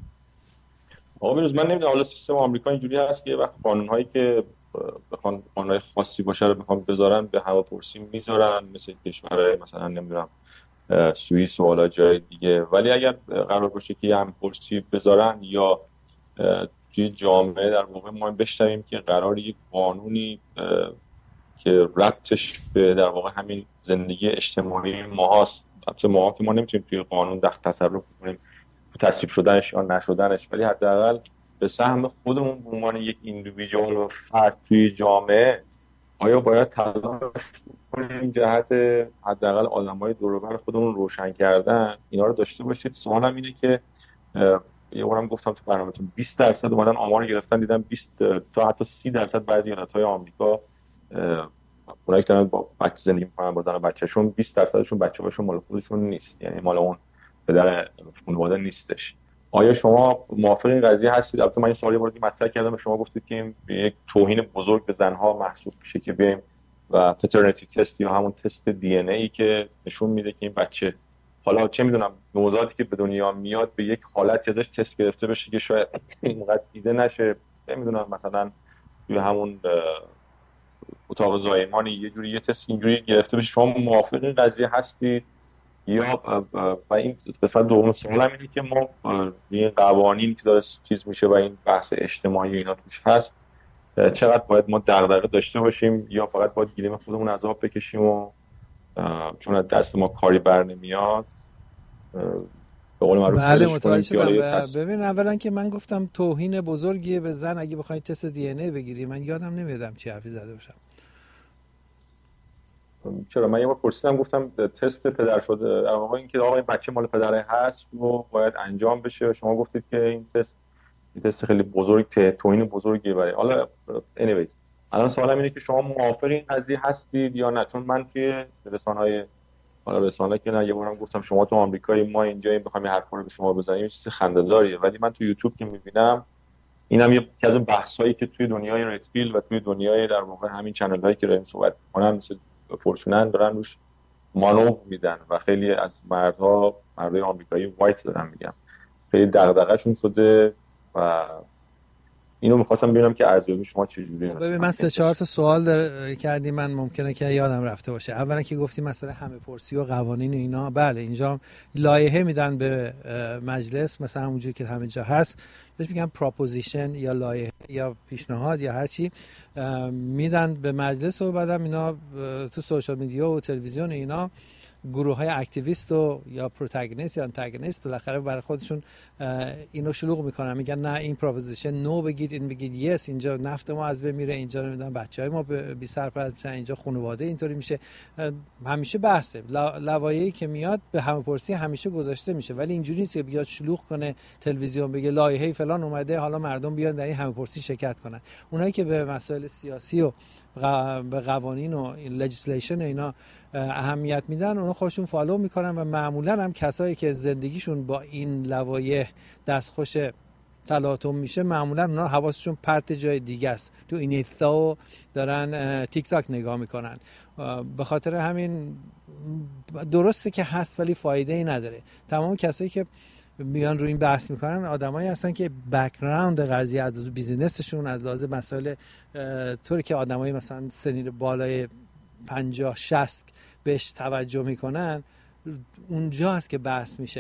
آقا بروز من نمیدونم، حالا سیستم آمریکا اینجوری هست که وقت قانونهایی که بخوان قانونهای خاصی باشه رو بخوام بذارن به هواپرسی میذارن، مثل کشورهای مثلا نمیدونم سوئیس و حالا جای دیگه. ولی اگر قرار باشه که هواپرسی بذارن یا توی جامعه در واقع ما بشنویم که قرار یک قانونی که ربطش به در واقع همین زندگی اجتماعی ما هست. البته ما که ما نمیتونیم توی قانون دخل تصرف کنیم تصویب شدنش یا نشدنش، ولی حداقل به سهم خودمون به عنوان یک ایندیویدوال و فرد توی جامعه آیا باید تلاش کنیم جهت حداقل آدمای دور و بر خودمون روشن کردن اینا رو داشته باشید. سوالم اینه که یه بارم گفتم تو برنامه‌تون بیست درصد اومدن آمار گرفتن، دیدم بیست تا حتی سی درصد بعضی ایالت‌های آمریکا اونایی که دارن با بچه زندگی می‌کنن با زن و بچه‌شون بیست درصدشون بچه‌هاشون مال خودشون نیست، یعنی مال اون پدر خانواده نیستش. آیا شما موافق این قضیه هستید؟ البته من این سوالی بار دیگه مطرح کردم و شما گفتید که این یک توهین بزرگ به زن‌ها محسوب میشه که بیایم و پترنیتی تست یا همون تست دی ان ای که نشون میده که این بچه حالا چه میدونم نوزادی که به دنیا میاد به یک حالتی ازش تست گرفته بشه که شاید اینقدر دیده نشه، نمیدونم مثلا توی همون اتاق زایمانی یه جوری یه تست اینجوری گرفته بشه. شما موافق این قضیه هستید؟ یا و این قسمت دوم سوالم اینه که ما این قوانینی که داره چیز میشه و این بحث اجتماعی اینا توش هست چقدر باید ما دغدغه داشته باشیم یا فقط باید گلیم خودمون از آب بکشیم و چون از دست ما کاری بر نمیاد؟ به قول معروف بله متوجه شدم. ببین اولا که من گفتم توهین بزرگیه به زن اگه بخواید تست دی ان ای بگیری، من یادم نمیادم چی حرفی زده باشم. چرا من یه بار پرسیدم گفتم تست پدر شده در واقع این که آقا این بچه مال پدره هست و باید انجام بشه و شما گفتید که این تست این تست خیلی بزرگ توهین بزرگیه برای حالا anyways. الان سوالم اینه که شما موافق این قضیه هستید یا نه؟ چون من توی رسانه‌های حالا رسانه که نه یه بارم گفتم شما تو آمریکایی ما اینجا این بخوام یه حرفا رو به شما بزنیم یه چیز خنده‌داریه، ولی من تو یوتیوب که می‌بینم اینم یه از اون بحثایی که توی دنیای ردپیل و توی دنیای در واقع همین چنل‌هایی که داریم صحبت می‌کنن مثل فورچونن دارن روش مانور میدن و خیلی از مردها مردای آمریکایی وایت دارن میگم خیلی دغدغه‌شون شده و اینو می‌خواستم ببینم که ارزیابی شما چجوریه. ببین من سه چهار تا سوال کردی، من ممکنه که یادم رفته باشه. اولا که گفتی مسئله همه پرسی و قوانین و اینا، بله اینجا لایحه میدن به مجلس مثلا همونجوری که همه جا هست، بهش میگن پروپوزیشن یا لایحه یا پیشنهاد یا هر چی میدن به مجلس و بعدم اینا تو سوشال میدیا و تلویزیون اینا گروه های اکتیویست و یا پروتاگونیست یا آنتاگونیست بالاخره برای خودشون اینو شلوغ میکنن، میگن نه این پروپوزیشن نو بگید، این بگید یس، اینجا نفت ما از بین میره، اینجا نمیدونم بچهای ما بی سرپرست میشن، اینجا خانواده اینطوری میشه. همیشه بحثه لوایحی که میاد به همه‌پرسی همیشه گذاشته میشه، ولی اینجوری نیست که بیاد شلوغ کنه تلویزیون بگه لایحه فلان اومده حالا مردم بیان در این همه‌پرسی شرکت کنن. اونایی که به مسائل سیاسی و به قوانین و لجیسلیشن اینا اهمیت میدن اونا خودشون فالو میکنن و معمولا هم کسایی که زندگیشون با این لوایح دستخوش تلاطم میشه معمولا اونا حواسشون پرت جای دیگه است، تو این اینستا دارن تیک تاک نگاه میکنن. به خاطر همین درسته که هست ولی فایده ای نداره. تمام کسایی که میان روی این بحث میکنن آدمایی هستن که بک‌گراند قضیه از بیزینسشون از لحاظ مسائل طوری که آدمایی مثلا سنین بالای پنجاه شصت بهش توجه میکنن اونجا هست که بحث میشه.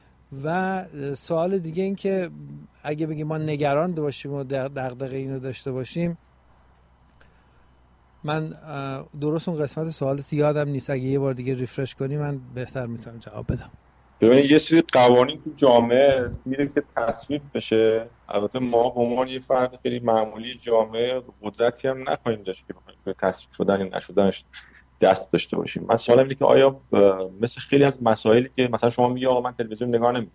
و سوال دیگه این که اگه بگیم ما نگران باشیم و دغدغه اینو داشته باشیم، من درست اون قسمت سوالت یادم نیست، اگه یه بار دیگه ریفرش کنی من بهتر میتونم جواب بدم. ببینید یه سری قوانین تو جامعه میره که تصویب بشه، البته ما به عنوان یه فرد خیلی معمولی جامعه قدرتی هم نخواهیم داشت که به تصویب شدن یا نشدنش دست داشته باشیم. من سوالم اینه که آیا مثل خیلی از مسائلی که مثلا شما میگی آقا من تلویزیون نگاه نمی‌کنم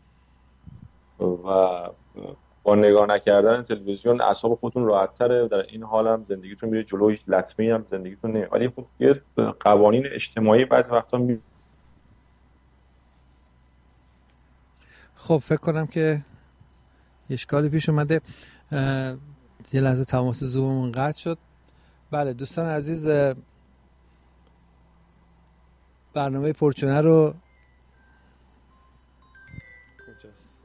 و با نگاه نکردن تلویزیون اعصاب خودتون راحت‌تره، در این حال هم زندگیتون میره جلو، هیچ لطمه‌ای هم زندگیتون نمیاد، ولی خب یه قوانین اجتماعی بعضی وقتا می... خب فکر کنم که اشکالی پیش اومده. یه لحظه تماس زوممون قطع شد. بله دوستان عزیز، برنامه پرچونه رو کجاست؟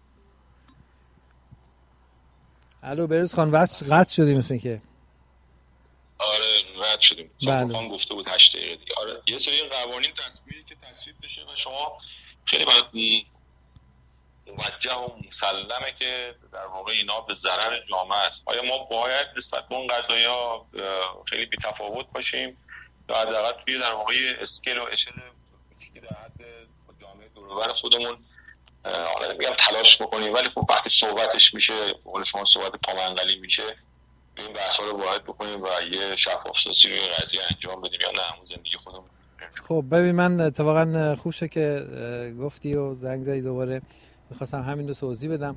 الو بروز خان قطع شدیم مثل که. آره قطع شدیم. صاحب گفته بود هشت دقیقه دیگه. آره یه سری قوانین تصویبی که تصویب بشه و شما خیلی باید موجه و مسلمه که در واقع اینا به ضرر جامعه است. آیا ما باید نسبت به اون قضایا خیلی بی‌تفاوت باشیم یا حداقل توی در واقع اسکیل و اشل که در حد جامعه دور و بر خودمون حالا میگم تلاش بکنیم، ولی خب وقتی صحبتش میشه، به قول شما صحبت پامنقلی میشه، این بحثا رو باید بکنیم و یه شفاف‌سازی روی قضیه انجام بدیم یا نه همون زندگی خودمون. خب ببین، من اتفاقا خوب شد که گفتی و زنگ زدی دوباره، میخواستم همین رو توضیح بدم.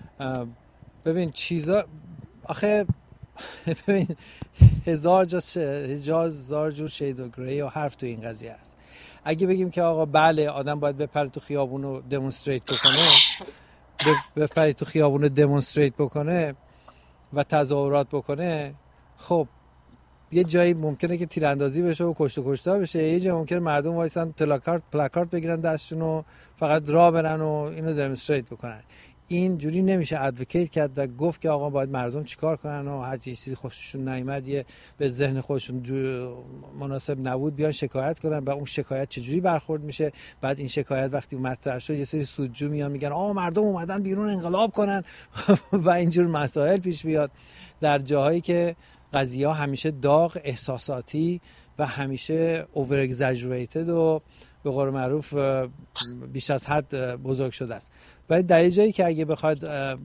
ببین چیزا آخه ببین هزار جا هزار جور شید و گری و حرف تو این قضیه هست. اگه بگیم که آقا بله آدم باید بپره تو خیابون رو دمونستریت بکنه، بپره تو خیابون رو دمونستریت بکنه و تظاهرات بکنه، خب یه جایی ممکنه که تیراندازی بشه و کشته کشته بشه، یه جایی ممکنه مردم وایسن پلاکارد پلاکارد بگیرن دستشون و فقط راه برن و اینو دمونستریت بکنن. این جوری نمیشه ادوکییت کرد و گفت که آقا باید مردم چیکار کنن و هر چیزی خوششون نیامد، یه به ذهن خودشون مناسب نبود بیان شکایت کنن، و اون شکایت چجوری برخورد میشه. بعد این شکایت وقتی مطرح شد یه سری سودجو میان میگن آقا مردم اومدن بیرون انقلاب کنن و اینجور مسائل پیش بیاد، در جاهایی که قضیه ها همیشه داغ، احساساتی و همیشه اوور اگزاجریتد و به قول معروف بیش از حد بزرگ شده است. ولی در یه جایی که اگه بخواد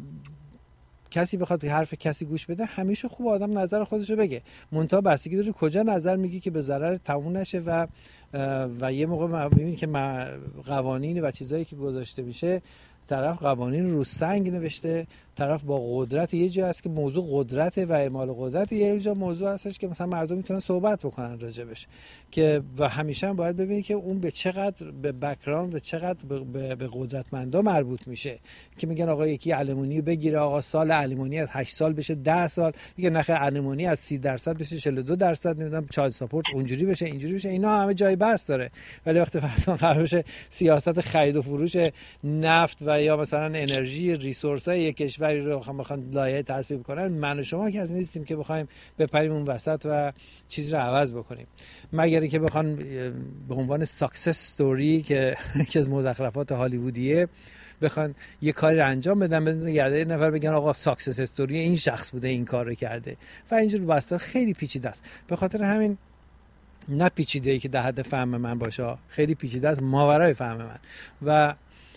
کسی بخواد حرف کسی گوش بده، همیشه خوب آدم نظر خودشو بگه، منتها بستگی داره کجا نظر میگی که به ضرر تموم نشه و و یه موقع میبینی که قوانین و چیزایی که گذاشته میشه، طرف قوانین رو سنگ نوشته، طرف با قدرت، یه جایی هست که موضوع قدرت و اعمال قدرت، یه جا موضوع هستش که مثلا مردم میتونن صحبت بکنن راجبش، که و همیشه هم باید ببینی که اون به چقدر به بک‌گراند، به چقدر به, به قدرتمندا مربوط میشه، که میگن آقا یکی علمونی بگیره، آقا سال علمونی از هشت سال بشه ده سال، میگه نخه علمونی از سی درصد بشه چهل و دو درصد، نمیدونم چایلد ساپورت اونجوری بشه اینجوری بشه، اینا همه جای بحث داره. ولی وقتی فرضاً قرار بشه سیاست خرید و فروش نفت و یا مثلا انرژی ریسورس‌های یک کشوری رو بخوان لایحه تصویب کنن، من و شما که از نیستیم که بخوایم بپریم اون وسط و چیزی رو عوض بکنیم، مگر اینکه بخوان به عنوان ساکسس استوری که که از مزخرفات هالیوودیه بخوان یه کاری رو انجام بدن، بدن یه نفر بگن آقا ساکسس استوری این شخص بوده این کار رو کرده و اینجور بحثا خیلی پیچیده است. به خاطر همین نه پیچیده‌ای که در حد فهم من باشه، خیلی پیچیده است ماورای فهم من. و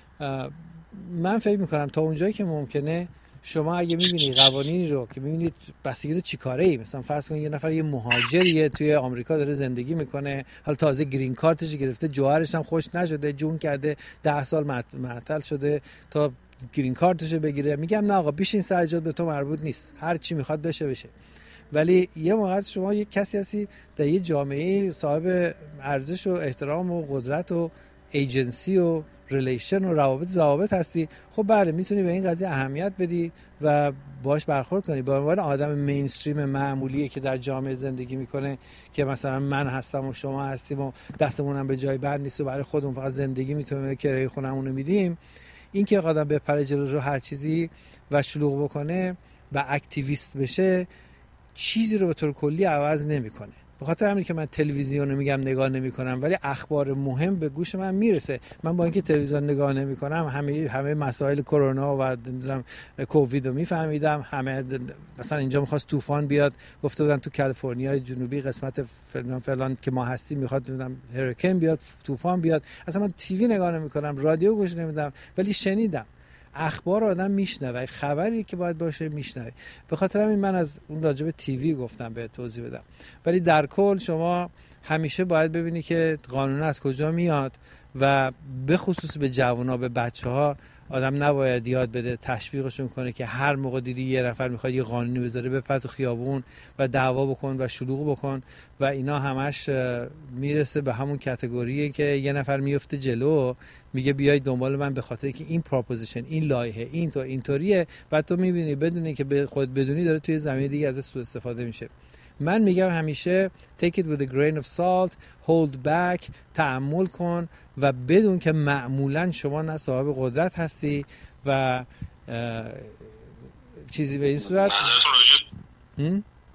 من فکر میکنم تا اونجایی که ممکنه شما اگه میبینی قوانینی رو که میبینید بستگی چی کاره ای، مثلا فرض کن یه نفر یه مهاجریه توی آمریکا داره زندگی میکنه، حالا تازه گرین کارتش گرفته، جوهرش هم خوش نشده، جون کرده، ده سال معطل شده تا گرین کارتشو بگیره، میگم نه آقا بیشین سر جات، به تو مربوط نیست، هر چی میخواد بشه بشه. ولی یه موقع شما یه کسی هستی در یه جامعه صاحب ارزش و احترام و قدرت و ایجنسی و ریلیشن و روابط ضوابط هستی، خب بله میتونی به این قضیه اهمیت بدی و باش برخورد کنی. به عنوان آدم مینستریم معمولی که در جامعه زندگی میکنه، که مثلا من هستم و شما هستیم و دستمون هم به جای بند نیست و برای خودمون فقط زندگی میتونیم کرایه خونمون رو میدیم، این که آدم بپره جلو رو هر چیزی و شلوغ بکنه و اکتیویست بشه، چیزی رو به طور کلی عوض نمیکنه. به خاطر همین که من تلویزیون رو میگم نگاه نمی‌کنم، ولی اخبار مهم به گوش من میرسه. من با اینکه تلویزیون نگاه نمی‌کنم همه همه مسائل کرونا و نمیدونم کووید رو میفهمیدم. همه مثلا اینجا می‌خواست طوفان بیاد، گفته بودن تو کالیفرنیا جنوبی قسمت فلان فلان که ما هستیم می‌خواد نمیدونم هریکن بیاد، طوفان بیاد. اصلا من تیوی نگاه نمی‌کنم، رادیو گوش نمیدم، ولی شنیدم. اخبار آدم میشنوه، خبری که باید باشه میشنوه. به خاطر همین من از اون راجب تیوی گفتم به توضیح بدم. ولی در کل شما همیشه باید ببینی که قانون از کجا میاد و به خصوص به جوانا، به بچه‌ها آدم نباید یاد بده، تشویقشون کنه که هر موقع دیدی یه نفر میخواد یه قانونی بذاره بپر تو خیابون و دعوا بکن و شلوغ بکن و اینا همش میرسه به همون کاتگوریه که یه نفر میفته جلو میگه بیای دنبال من به خاطر که این پروپوزیشن، این لایحه، این تو اینطوریه، و تو میبینی بدونی که به خود بدونی داره توی زمین دیگه ازش سوء استفاده میشه. من میگم همیشه take it with a grain of salt, hold back، تأمل کن و بدون که معمولا شما نه صاحب قدرت هستی و چیزی به این صورت.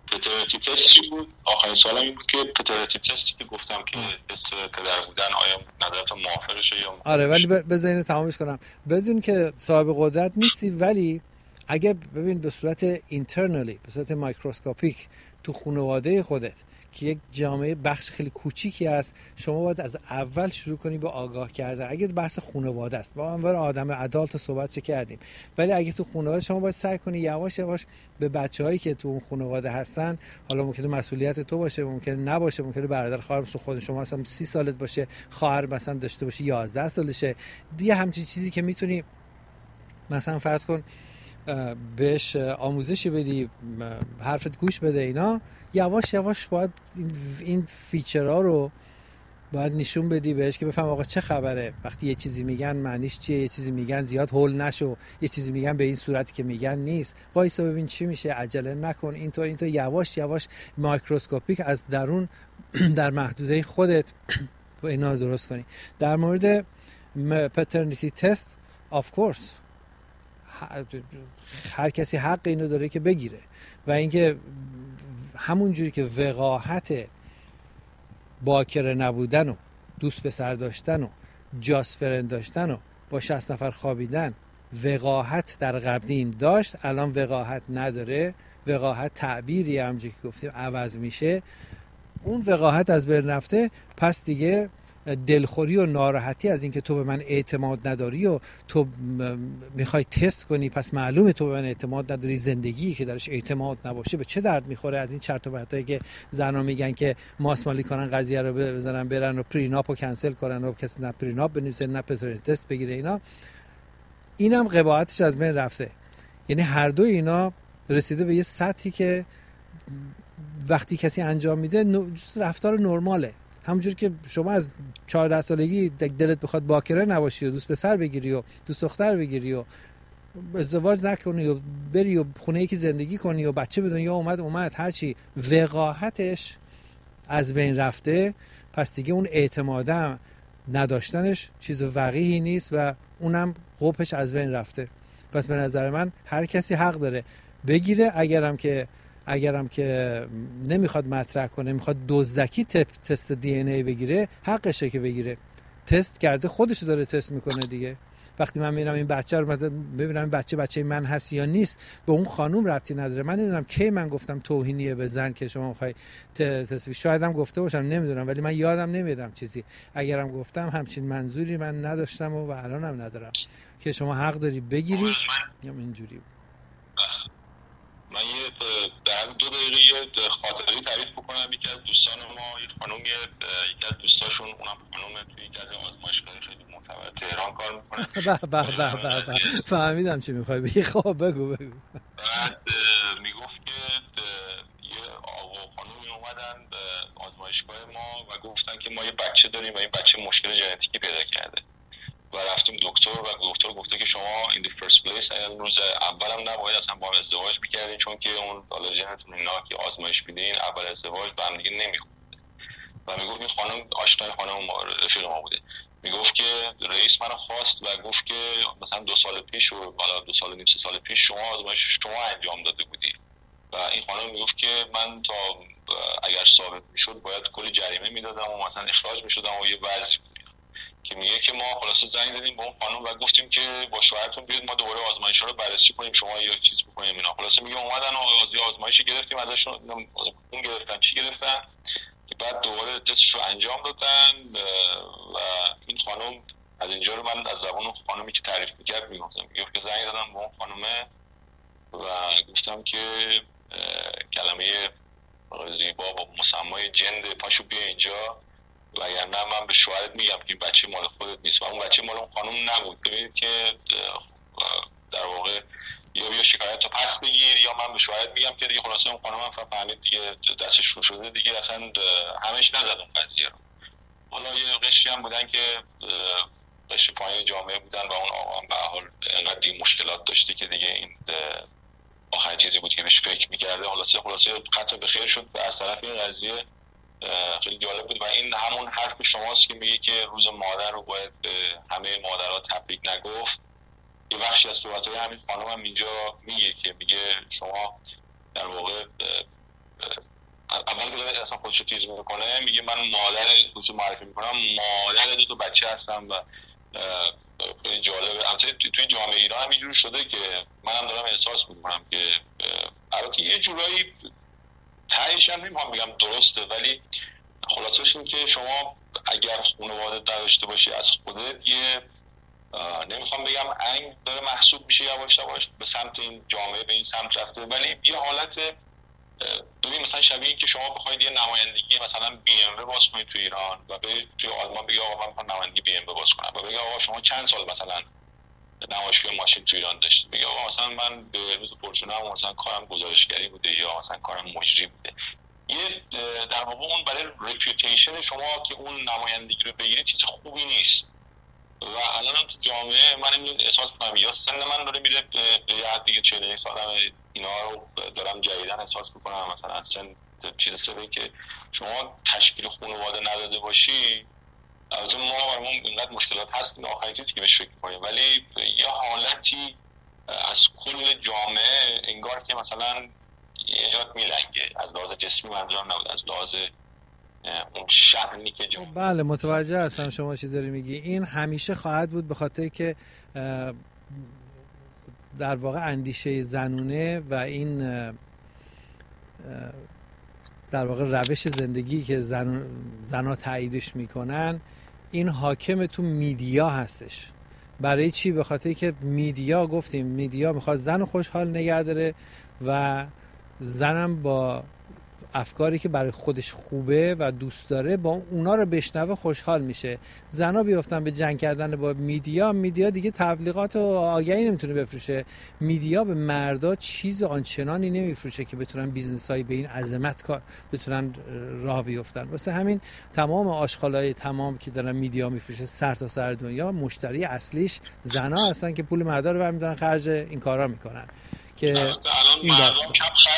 پترنیتی تست چی بود؟ آخرین سوالم این بود که پترنیتی تستی که گفتم که تست پدر بودن آیا نظرت موافقشه یا آره، ولی بذار اینو تمامش کنم. بدون که صاحب قدرت نیستی، ولی اگه ببین به صورت اینترنالی، به صورت مایکروسکوپیک تو خانواده خودت که یک جامعه بخش خیلی کوچیکی است، شما باید از اول شروع کنی به آگاه کردن. اگه بحث خانواده است، با عنوان آدم ادالت صحبت چه کردیم، ولی اگه تو خانواده شما باید سعی کنی یواش یواش به بچه‌هایی که تو اون خانواده هستن، حالا ممکنه مسئولیت تو باشه، ممکنه نباشه، ممکنه برادر خواهر خود شما مثلا سی سالت باشه، خواهر مثلا داشته باشه یازده سالشه، دیگه همچین چیزی که میتونی مثلا فرض کن بهش آموزشی بدی، حرفت گوش بده، اینا یواش یواش باید این فیچرها رو باید نشون بدی بهش که بفهم آقا چه خبره، وقتی یه چیزی میگن معنیش چیه، یه چیزی میگن زیاد هول نشو، یه چیزی میگن به این صورتی که میگن نیست، وایسا ببین چی میشه، عجله نکن، این تو این تو یواش یواش مایکروسکوپیک از درون در محدوده خودت اینا رو درست کنی. در مورد پترنیتی تست آف کورس هر کسی حق اینو داره که بگیره، و اینکه همون جوری که وقاحت باکره نبودن و دوست پسر داشتن و جاست فرند داشتن و با شصت نفر خوابیدن وقاحت در قدیم داشت، الان وقاحت نداره، وقاحت تعبیری همونجوری که گفتیم عوض میشه، اون وقاحت از بین رفته، پس دیگه دلخوری و ناراحتی از اینکه تو به من اعتماد نداری و تو میخوای تست کنی پس معلومه تو به من اعتماد نداری، زندگی که درش اعتماد نباشه به چه درد میخوره؟ از این چرت و پرتایی که زنا میگن که ماسمالی کنن قضیه رو بزنن برن و پریناپ رو کنسل کنن و کسی نه پریناپ بنویسه نه پترنیتی تست بگیره، اینا اینم قباحتش از بین رفته. یعنی هر دو اینا رسیده به یه سطحی که وقتی کسی انجام میده رفتار نرماله. همونجور که شما از چهارده سالگی دلت بخواد باکره نباشی و دوست پسر بگیری و دوست دختر بگیری و ازدواج نکنی و بری و خونه یکی زندگی کنی و بچه بدون یا اومد اومد هرچی وقاحتش از بین رفته، پس دیگه اون اعتمادم نداشتنش چیز وقیحی نیست و اونم قبحش از بین رفته. پس به نظر من هر کسی حق داره بگیره، اگرم که اگرم که نمیخواد مطرح کنه، میخواد دزدکی تست دی ان ای بگیره، حقشه که بگیره. تست کرده، خودش داره تست میکنه دیگه. وقتی من میبینم این بچه رو ببینم این بچه بچه من هست یا نیست، به اون خانوم ربطی نداره. من نمیدونم کی من گفتم توهینیه به زن که شما میخوای تست، شاید هم گفته باشم نمیدونم، ولی من یادم نمیادم چیزی. اگرم گفتم همچین منظوری من نداشتم و, و الانم ندارم که شما حق داری بگیری. اینجوری من یه در دو دقیقه یه خاطری تعریف بکنم. یکی از دوستان ما، یه خانم، یکی از دوستاشون، اونم خانم توی یکی از آزمایشگاه خیلی معتبر تهران کار میکنه. به به به به فهمیدم چی میخوای بگی. خب بگو بگو. بعد میگفت که یه آقا خانومی اومدن به آزمایشگاه ما و گفتن که ما یه بچه داریم و این بچه مشکل ژنتیکی پیدا کرده و رفتیم دکتر و دکتر گفته که شما in the first place روز اولم نباید اصلا با هم ازدواج بکردین، چون که اون حالا ژنتون اینا که آزمایش میدین اول ازدواج با هم دیگه نمیخونه. و میگفت این خانم آشنای خانم ما، رفیق ما بوده، میگفت که رئیس منو خواست و گفت که مثلا دو سال پیش و بالا دو سال و نیم سه سال پیش شما آزمایش شما انجام داده بودی. و این خانم میگفت که من تا اگر ثابت میشد باید کلی جریمه میدادم و مثلا اخراج میشدم و یه وضعی که میگه که ما خلاصه زنگ دادیم به اون خانم و گفتیم که با شوهرتون بیاید ما دوباره آزمایش‌ها رو بررسی کنیم، شما یه چیز بکنیم اینا. خلاصه میگه اومدن و آزمایشی گرفتیم ازشون، اون گرفتن چی گرفتن که بعد دوباره تستش رو انجام دادن و این خانم از اینجا رو من از زبان اون خانمی که تعریف می‌کرد میگفتم، میگه که زنگ دادم به اون خانمه و گفتم که کلمه زیبا با مسمای جند پاشو بیا اینجا و اگر نه من به شوهرت میگم که این بچه مال خودت نیست و اون بچه مال اون خانم نبود. ببینید که در واقع یا بیا شکایت رو پس بگیر یا من به شوهرت میگم که دیگه خلاصه اون خانم هم فهمید دیگه دستش رو شده دیگه، اصلا همش نزد اون قضیه رو. حالا یه قشری هم بودن که قشر پایین جامعه بودن و اون آقا هم به حال انقدر مشکلات داشتی که دیگه این آخرین چیزی بود که بهش فکر میکرده. خلاصه خلاصه خط به خیر شد و از طرف این قضیه خیلی جالب بود و این همون حرف شماست که میگه که روز مادر رو باید به همه مادرها تبریک نگفت. یه بخشی از صحبت‌های همین خانم هم اینجا میگه که میگه شما در واقع اول که اصلا خودش چیز میکنه میگه من مادر خودش معرفی میکنم، مادر دو تا بچه هستم و خیلی جالبه. البته توی جامعه ایران هم اینجوری شده که منم دارم احساس میکنم که البته یه جورایی تایش هم نمیخوام بگم درسته، ولی خلاصش این که شما اگر خانواده داشته باشی از خودت، یه نمیخوام بگم انگ داره محسوب میشه یواش یواش به سمت این جامعه، به این سمت رفته، ولی یه حالت ببین مثلا شبیه این که شما بخواید یه نمایندگی مثلا بی ام دبلیو باز کنید تو ایران و به توی آلمان بگی آقا من میخوام نمایندگی بی ام دبلیو باز کنم و بگی آقا شما چند سال مثلا نمایشگاه ماشین تو ایران داشتید، بگی آقا مثلا من به روز پرچونم مثلا کارم گزارشگری بوده یا مثلا کارم مجری بوده. یه در واقع اون برای رپیوتیشن شما که اون نمایندگی رو بگیرید چیز خوبی نیست و الان تو جامعه من این احساس می‌کنم یا سن من داره میره به یه حد دیگه، چهل سالم، اینا رو دارم جدیدن احساس می‌کنم مثلا سن چیز سبه که شما تشکیل خانواده نداده باشی. البته ما برامون اینقدر مشکلات هست این آخرین چیزی که بهش فکر می‌کنیم، ولی یه حالتی از کل جامعه انگار که مثلا یه جات میلنگه، از لحاظ جسمی منظورم نبود، از لحاظ اون شأنی که جامعه. بله متوجه هستم شما چی داری میگی. این همیشه خواهد بود به خاطر که در واقع اندیشه زنونه و این در واقع روش زندگی که زن زنها تاییدش میکنن این حاکم تو میدیا هستش. برای چی؟ به خاطر که میدیا، گفتیم میدیا میخواد زن خوشحال نگه داره و زنم با افکاری که برای خودش خوبه و دوست داره با اونا رو بشنوه خوشحال میشه. زنا بیافتن به جنگ کردن با میدیا، میدیا دیگه تبلیغات و آگهی نمیتونه بفروشه. میدیا به مردا چیز آنچنانی نمیفروشه که بتونن بیزنس‌های به این عظمت کار بتونن راه بیفتن. واسه همین تمام آشغالای تمام که دارن میدیا میفروشه سر تا سر دنیا، مشتری اصلیش زنا هستن که پول مردا رو برمی‌دارن خرج این کارا میکنن که این داستان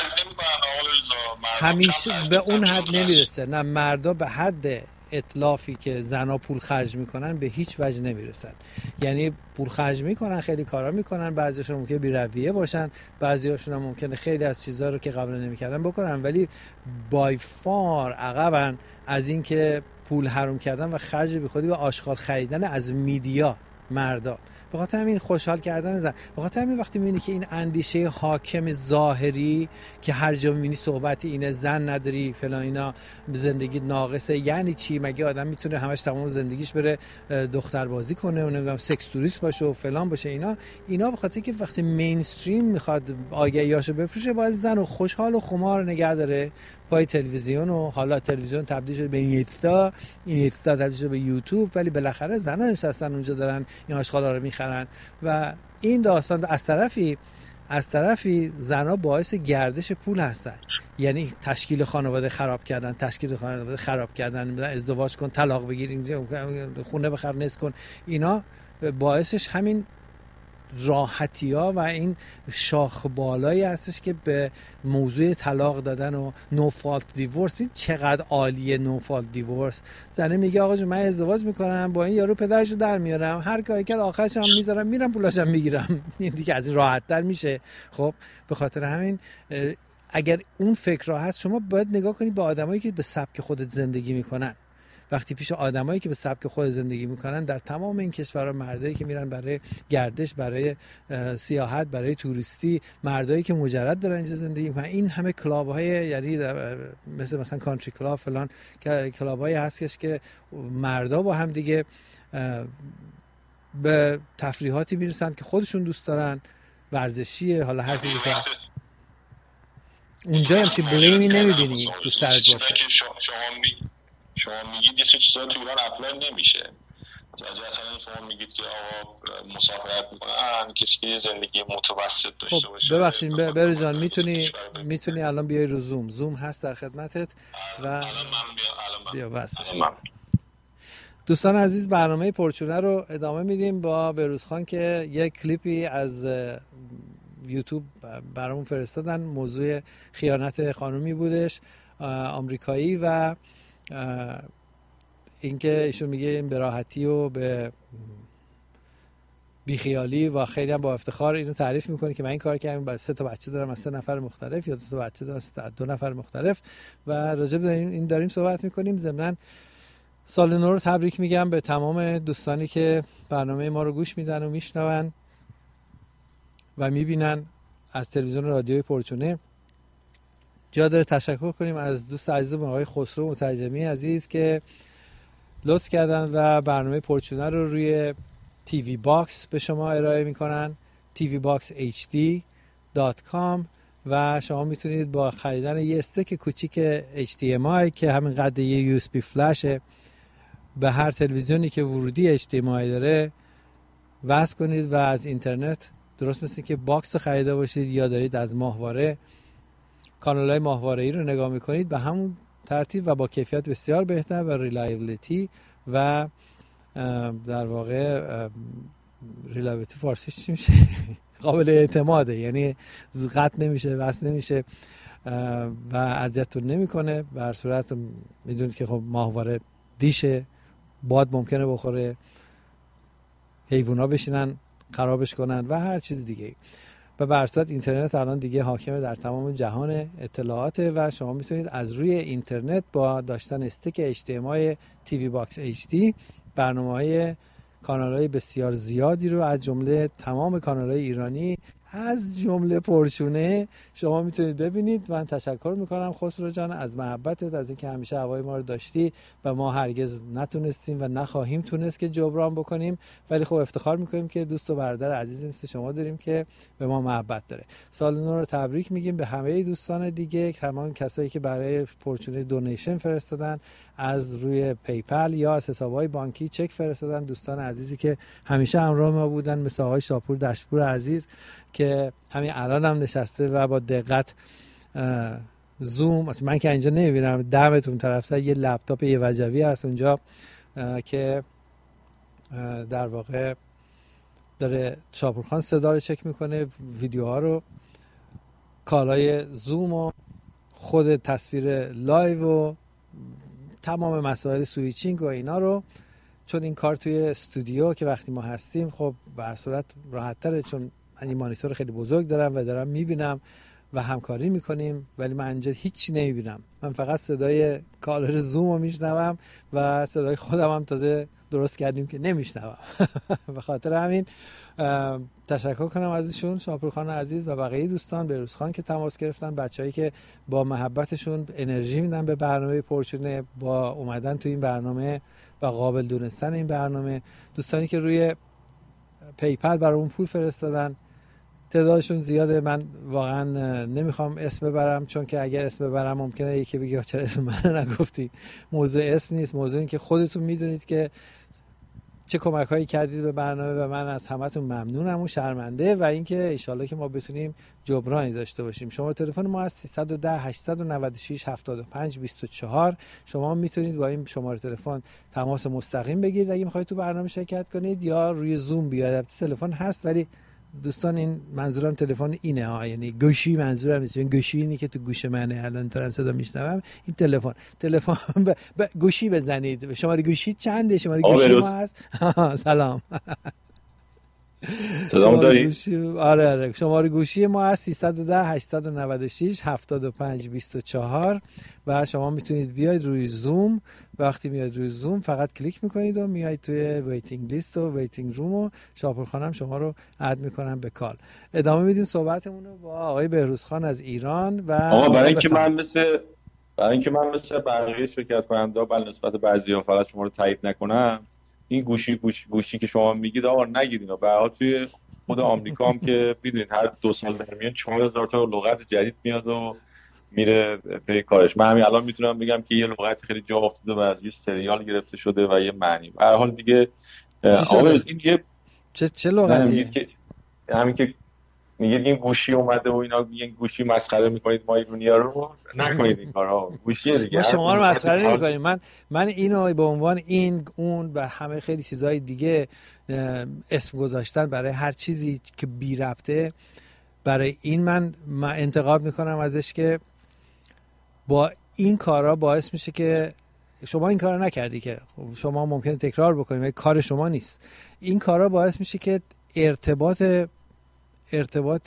همیشه به اون حد نمیرسه. نه، مردا به حد اطلافی که زنا پول خرج میکنن به هیچ وجه نمیرسن. یعنی پول خرج میکنن، خیلی کارا میکنن، بعضیاشون ممکنه بی رویه باشن، بعضیاشون هم ممکنه خیلی از چیزا رو که قبلا نمیکردن بکنن، ولی بای فار عقبن از این که پول حروم کردن و خرج بیخودی و آشغال خریدن از میدیا مردا. به خاطر همین خوشحال کردن زن، به خاطر همین وقتی میبینی که این اندیشه حاکم ظاهری که هر جا میبینی صحبت اینه زن نداری فلان اینا، زندگی ناقصه، یعنی چی؟ مگه آدم میتونه همش تمام زندگیش بره دختر بازی کنه و نمیدونم سکس توریست باشه و فلان باشه؟ اینا اینا به خاطر که وقتی مینستریم میخواد آگهیاشو بفروشه باید زن و خوشحال و خمار نگه داره پای تلویزیون، و حالا تلویزیون تبدیل شده به اینستا، اینستا تبدیل شده به یوتیوب، ولی بالاخره زن‌ها نشستن اونجا دارن این آشغالا رو میخرن. و این داستان از طرفی از طرفی زن‌ها باعث گردش پول هستن، یعنی تشکیل خانواده خراب کردن، تشکیل خانواده خراب کردن، ازدواج کن، طلاق بگیر، اینجا خونه بخر، نصب کن، اینا باعثش همین راحتی ها و این شاخ بالایی هستش که به موضوع طلاق دادن و نو فالت دیورس. ببین چقدر عالیه نو فالت دیورس. زنه میگه آقا جون من ازدواج میکنم با این یارو، پدرشو در میارم، هر کاری کرد آخرش هم میذارم میرم پولاشم میگیرم. این دیگه از راحت تر میشه. خب به خاطر همین اگر اون فکر را هست، شما باید نگاه کنید به آدمایی که به سبک خودت زندگی میکنن. وقتی پیش آدمایی که به سبک خود زندگی میکنن در تمام این کشورها، مردایی که میرن برای گردش، برای سیاحت، برای توریستی، مردایی که مجرد دارن اینجا زندگی میکنن، این همه کلاب‌های، یعنی مثل مثلا کانتری کلاب فلان، کلاب‌هایی هستش که مردا با هم دیگه به تفریحاتی میرسن که خودشون دوست دارن، ورزشیه، حالا هر چیزی که اونجا همچین بلیمی نمیبینی تو سرت باشه. شما میگید یه سه چیزا تو ایران اپلای نمیشه. مثلا شما میگید که آقا مسافرت میکنن کسی که زندگی متوسط داشته باشه. خب ببخشید بره جان، میتونی میتونی الان بیای رو زوم، زوم هست در خدمتت و الان من بیا بیا بس دوستان عزیز، برنامه پرچونه رو ادامه میدیم با بهروز خان که یک کلیپی از یوتیوب برامون فرستادن، موضوع خیانت خانومی بودش، آمریکایی، و اینکه ایشون میگه این به راحتی و به بیخیالی و خیلی هم با افتخار اینو تعریف میکنه که من این کار کردم، بعد سه تا بچه دارم از سه نفر مختلف یا دو تا بچه دارم از دو نفر مختلف و راجع به این داریم صحبت میکنیم. ضمن سال نو رو تبریک میگم به تمام دوستانی که برنامه ما رو گوش میدن و میشنون و میبینن از تلویزیون رادیوی پرچونه. جا داره تشکر کنیم از دوست عزیزم آقای خسرو مترجمی عزیز که لطف کردن و برنامه پرچونه رو روی تی وی باکس به شما ارائه میکنن، تی وی باکس اچ دی دات کام و شما میتونید با خریدن یه استک کوچیک اچ دی ام آی که همین قد یه یو اس بی فلشه به هر تلویزیونی که ورودی اچ دی ام آی داره وصل کنید و از اینترنت، درست مثل که باکس خریده باشید یا دارید از ماهواره کانال‌های ماهواره‌ای رو نگاه میکنید، به همون ترتیب و با کیفیت بسیار بهتر و ریلایبیلیتی و در واقع ریلایبیلیتی فارسیش چی میشه؟ قابل اعتماده، یعنی قطع نمیشه، وصل نمیشه و اذیتتون نمیکنه. به هر صورت میدونید که خب ماهواره دیشه، باد ممکنه بخوره، حیوونا بشینن خرابش کنن و هر چیز دیگه. و به هر صورت اینترنت الان دیگه حاکمه در تمام جهان اطلاعات و شما میتونید از روی اینترنت با داشتن استک اچ دی ام آی تی وی باکس اچ دی برنامه‌های کانال‌های بسیار زیادی رو از جمله تمام کانال‌های ایرانی از جمله پرچونه شما میتونید ببینید. من تشکر میکنم خسرو جان از محبتت، از اینکه همیشه هوای ما رو داشتی و ما هرگز نتونستیم و نخواهیم تونست که جبران بکنیم، ولی خب افتخار میکنیم که دوست و برادر عزیزی مثل شما داریم که به ما محبت داره. سال نو رو تبریک میگیم به همه دوستان دیگه، تمام کسایی که برای پرچونه دونیشن فرستادن از روی پیپل یا از حساب‌های بانکی چک فرستادن، دوستان عزیزی که همیشه همراه ما بودن مثل آقای شاپور دشپور عزیز که همین الان هم نشسته و با دقت زوم، من که اینجا نمیبینم، دمتون طرف یه لپتاپ یه وجبی هست اونجا که در واقع داره شاپورخان صدا رو چک میکنه، ویدیوها رو، کالای زوم و خود تصویر لایو و تمام مسائل سویچینگ و اینا رو، چون این کار توی استودیو که وقتی ما هستیم خب به هر صورت راحت تره، چون من این مانیتور خیلی بزرگ دارم و دارم میبینم و همکاری میکنیم، ولی من اینجا هیچی نمیبینم، من فقط صدای کالر زوم رو میشنوم و صدای خودم هم تازه درست کردیم که نمیشنوم. به خاطر همین تشکر کنم ازشون، شاپورخان عزیز و بقیه دوستان، بهروز خان که تماس گرفتن، بچه‌ای که با محبتشون انرژی میدن به برنامه پرچونه، با اومدن تو این برنامه و قابل دونستن این برنامه، دوستانی که روی پیپل برامون پول فرستادن، تعدادشون زیاده. من واقعا نمیخوام اسم ببرم، چون که اگر اسم ببرم ممکنه یکی بگه چرا اسم من نگفتی. موضوع اسم نیست، موضوع این که خودتون میدونید که چه کمک هایی کردید به برنامه و من از همتون ممنونم و شرمنده و اینکه ان شاءالله که ما بتونیم جبرانی داشته باشیم. شماره تلفن ما از سیصد و ده هشتصد و نود و شش هفتاد و پنج بیست و چهار. شما میتونید با این شماره تلفن تماس مستقیم بگیرید اگه میخواید تو برنامه شرکت کنید، یا روی زوم بیاید. تلفن هست ولی دوستان این منظورم تلفن اینه ها، یعنی گوشی منظورم نیست، گوشی اینی که تو گوش منه الان دارم صدا میشنوم، این تلفن تلفن ب... ب... گوشی بزنید. شماره گوشی چنده؟ شماره گوشی ما هست. سلام صدام داری؟ گوشی... آره آره شماره گوشی ما هست سیصد و ده هشتصد و نود و شش هفتاد و پنج بیست و چهار و شما میتونید بیاید روی زوم. وقتی میاد روی زوم فقط کلیک میکنید و میایید توی ویتینگ لیست و ویتینگ روم و شاپورخانم شما رو اد میکنم به کال. ادامه میدیم صحبتمون رو با آقای بهروز خان از ایران. و آقا برای اینکه من مثل برای اینکه من مثل بقیه شرکت کننده بل نسبت بعضیا فقط شما رو تایید نکنم، این گوشی گوشی گوشی که شما میگید آقا نگید اینا. به هر حال توی خود آمریکا هم که میدونید هر دو سال در میان چهار هزار تا لغت جدید میاد و میره پی کارش. من همین الان میتونم بگم که یه لغت خیلی جا افتاده و از یه سریال گرفته شده و یه معنی. به هر حال دیگه آقا این یه چه چه لغتیه؟ همین که میگید این گوشی اومده و اینا، این گوشی مسخره میکنید ما ایرانی‌ها رو، نکنید این کارها. گوشی دیگه ما شما رو مسخره نمی‌کنیم. من من اینو به عنوان این اون و همه خیلی چیزهای دیگه اسم گذاشتن برای هر چیزی که بی ربطه، برای این من من انتقاد میکنم ازش که با این کارا باعث میشه که شما این کارا نکردی که شما ممکنه تکرار بکنید ولی کار شما نیست. این کارا باعث میشه که ارتباط ارتباط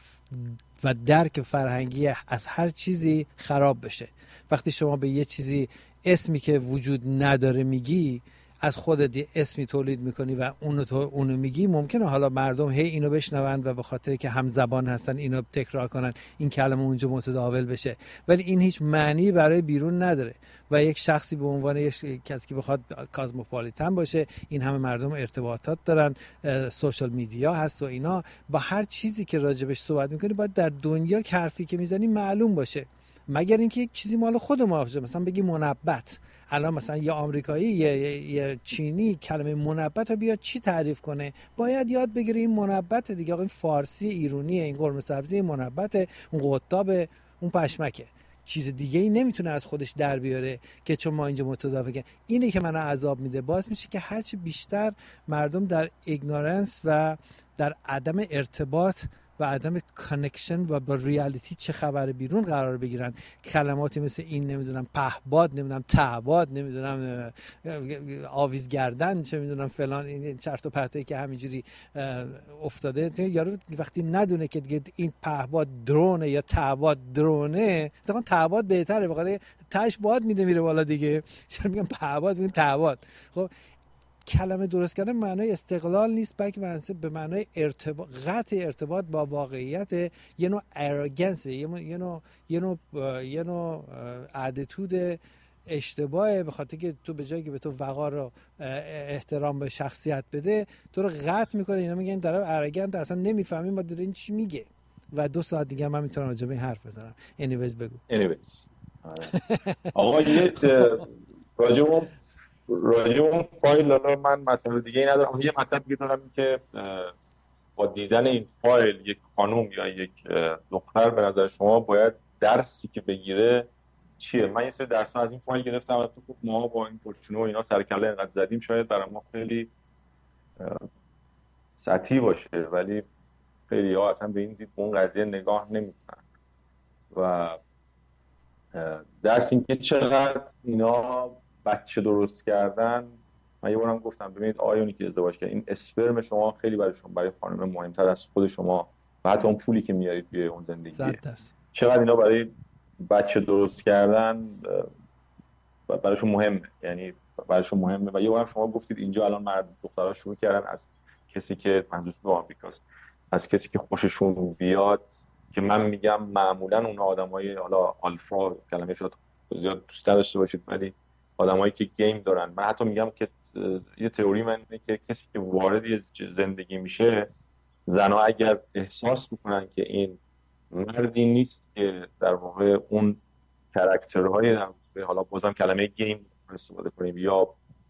و درک فرهنگی از هر چیزی خراب بشه. وقتی شما به یه چیزی اسمی که وجود نداره میگی، از خودت یه اسمی تولید میکنی و اونو تو اونو میگی، ممکنه حالا مردم هی اینو بشنون و به خاطر که هم زبان هستن اینو تکرار کنن، این کلمه اونجا متداول بشه، ولی این هیچ معنی برای بیرون نداره. و یک شخصی به عنوان یک کسی که بخواد کازموپولیتن باشه، این همه مردم ارتباطات دارن، سوشال میدیا هست و اینا، با هر چیزی که راجبش صحبت میکنی باید در دنیا که حرفی که میزنی معلوم باشه، مگر اینکه یک چیزی مال خود ما باشه. مثلا بگی منبت، الان مثلا یه آمریکایی یه, یه چینی کلمه منبت رو بیاد چی تعریف کنه، باید یاد بگیره این منبت دیگه، این فارسی ایرونیه، این قرمه سبزی منبت، اون قطاب، اون پشمکه، چیز دیگه ای نمیتونه از خودش در بیاره که چون ما اینجا متداوله. اینه که منو عذاب میده، باعث میشه که هرچی بیشتر مردم در ایگنورنس و در عدم ارتباط و عدم کانکشن و با ریالیتی چه خبر بیرون قرار بگیرن. کلماتی مثل این، نمیدونم پهباد، نمیدونم تعباد، نمیدونم آویزگردن، چه میدونم فلان، این چرت و پرتایی که همینجوری افتاده. یارو وقتی ندونه که دیگه این پهباد درونه یا تعباد درونه، مثلا تعباد بهتره، بخاطر تاش باد میده میره بالا دیگه، چرا میگم پهباد، میگن تعباد. خب کلمه درست کردن معنای استقلال نیست، بلکه معنی به معنای ارتباط، قطع ارتباط با واقعیت، یه نوع اروگنس، یه نوع یه نوع یه نوع, یه نوع اتیتود اشتباهه، به خاطر که تو به جایی که به تو وقار و احترام به شخصیت بده، تو رو قطع میکنه. اینا میگن طرف اروگنت، اصلا نمیفهمیم ما داره این چی میگه. و دو ساعت دیگه من میتونم راجع به این حرف بزنم. anyways بگو. anyways آقا یه راجع به راجع اون فایل، حالا من مطلب دیگه ای ندارم، یه مطلب دیگه دارم که با دیدن این فایل یک خانم یا یک دختر به نظر شما باید درسی که بگیره چیه؟ من یه سری درس از این فایل گرفتم و تو خوب ما با این پرچونو و اینا سرکله اینقدر زدیم، شاید برای ما خیلی سطحی باشه، ولی خیلی ها اصلا به این دید اون قضیه نگاه نمیکنن. و درس این که چقدر اینا بچه درست کردن. من یه بارم گفتم ببینید آیونی که ازدواج کرد، این اسپرم شما خیلی برای شما، برای خانم مهمتر از خود شما و حتی اون پولی که میارید توی اون زندگی. چقدر اینا برای بچه درست کردن برایشون مهمه، یعنی برایشون مهمه. و یه بارم شما گفتید اینجا الان مرد دخترها شروع کردن از کسی که منظور به آمریکاست، از کسی که خوششون بیاد، که من میگم معمولا اون آدمای حالا آلفا، کلمه شاید زیاد دوست داشته باشید، ولی آدمایی که گیم دارن. من حتی میگم که یه تئوری من اینه که کسی که وارد زندگی میشه، زنها اگر احساس میکنن که این مردی نیست که در واقع اون کاراکترهای، حالا بازم کلمه گیم استفاده کنیم، یا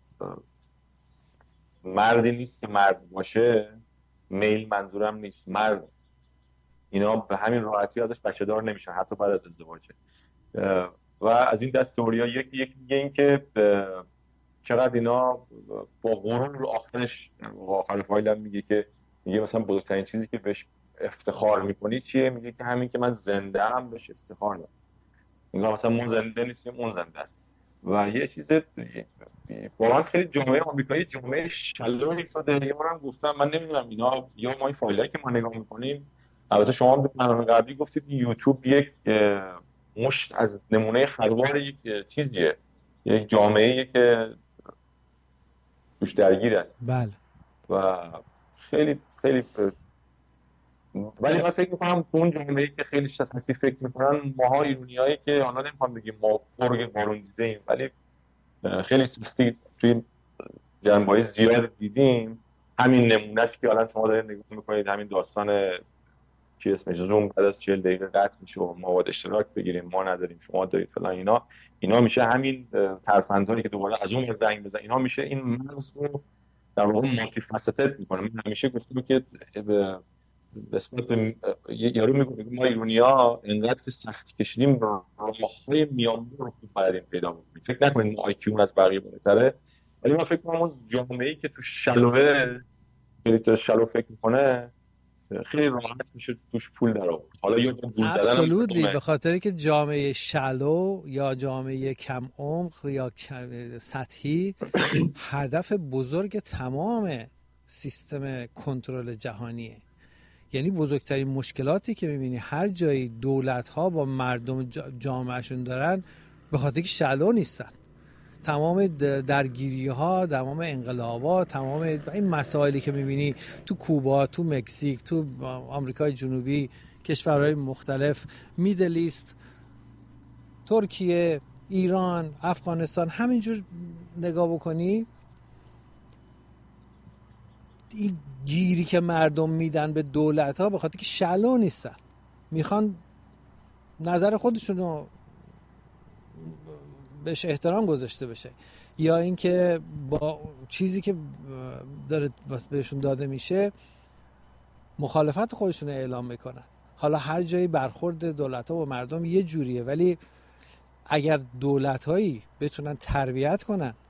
مردی نیست که مرد باشه، میل منظورم نیست، مرد، اینا به همین راحتی ازش بچه دار نمیشن حتی بعد از ازدواج. و از این دست تئوریا یک یک میگه این که چقدر اینا با غرور آخرش، آخر فایلم میگه که میگه مثلا بزرگترین چیزی که بهش افتخار میکنی چیه؟ میگه که همین که من زنده هم بهش افتخار دارم. میگه مثلا ما زنده نیستیم، اون زنده است. و یه چیز واقعا خیلی جامعه آمریکایی جامعه شلوغی افتاده. یه بارم گفتم من نمیدونم اینا، یا ما این فایلایی که ما نگاه میکنیم، البته شما به برنامه قبلی گفتید یوتیوب یک مشت از نمونه خلوار یک چیزیه، یک جامعه‌ایه که توش درگیر است. بله. و خیلی خیلی ولی من فکر میکنم اون جامعه‌ای که خیلی شتافی فکر میکنن، ماها ایرونیایی که حالا نمیخوام بگیم ما گرگ بارون دیده ایم، ولی خیلی سختی توی جنبه‌های زیاد دیدیم. همین نمونه است که الان شما دارید نگاه میکنید، همین داستان چی اسمش، زوم بعد از چهل دقیقه قطع میشه و ما باید اشتراک بگیریم، ما نداریم شما دارید فلان، اینا اینا میشه همین ترفندهایی که دوباره از اون زنگ بزن، اینا میشه این مغز رو در واقع مالتی فاستد میکنه. من همیشه گفتم که به نسبت به یارو میگه ما ایرونی‌ها انقدر که سختی کشیدیم، راههای میانبر رو خوب بلدیم پیدا کنیم. فکر نکنید ما آی کیو از بقیه بالاتره، ولی من فکر می‌کنم اون جامعه‌ای که تو شلوه خیلی تو شلو فکر میکنه خیلی راحت میشه توش پول در آورد. حالا یا گول زدن ابسولوتلی، به خاطر که جامعه شلو یا جامعه کم عمق یا سطحی هدف بزرگ تمام سیستم کنترل جهانیه. یعنی بزرگترین مشکلاتی که میبینی هر جایی دولت‌ها با مردم جامعهشون دارن به خاطر که شلو نیستن. تمام درگیری‌ها، تمام انقلابات، تمام این مسائلی که میبینی تو کوبا، تو مکزیک، تو آمریکای جنوبی، کشورهای مختلف، میدل ایست، ترکیه، ایران، افغانستان، همینجور نگاه بکنی، این گیری که مردم میدن به دولت ها به خاطر که شلو نیستن، میخوان نظر خودشونو بهش احترام گذاشته بشه، یا اینکه با چیزی که داره بهشون داده میشه مخالفت خودشون اعلام میکنن. حالا هر جایی برخورد دولت ها با مردم یه جوریه، ولی اگر دولت هایی بتونن تربیت کنن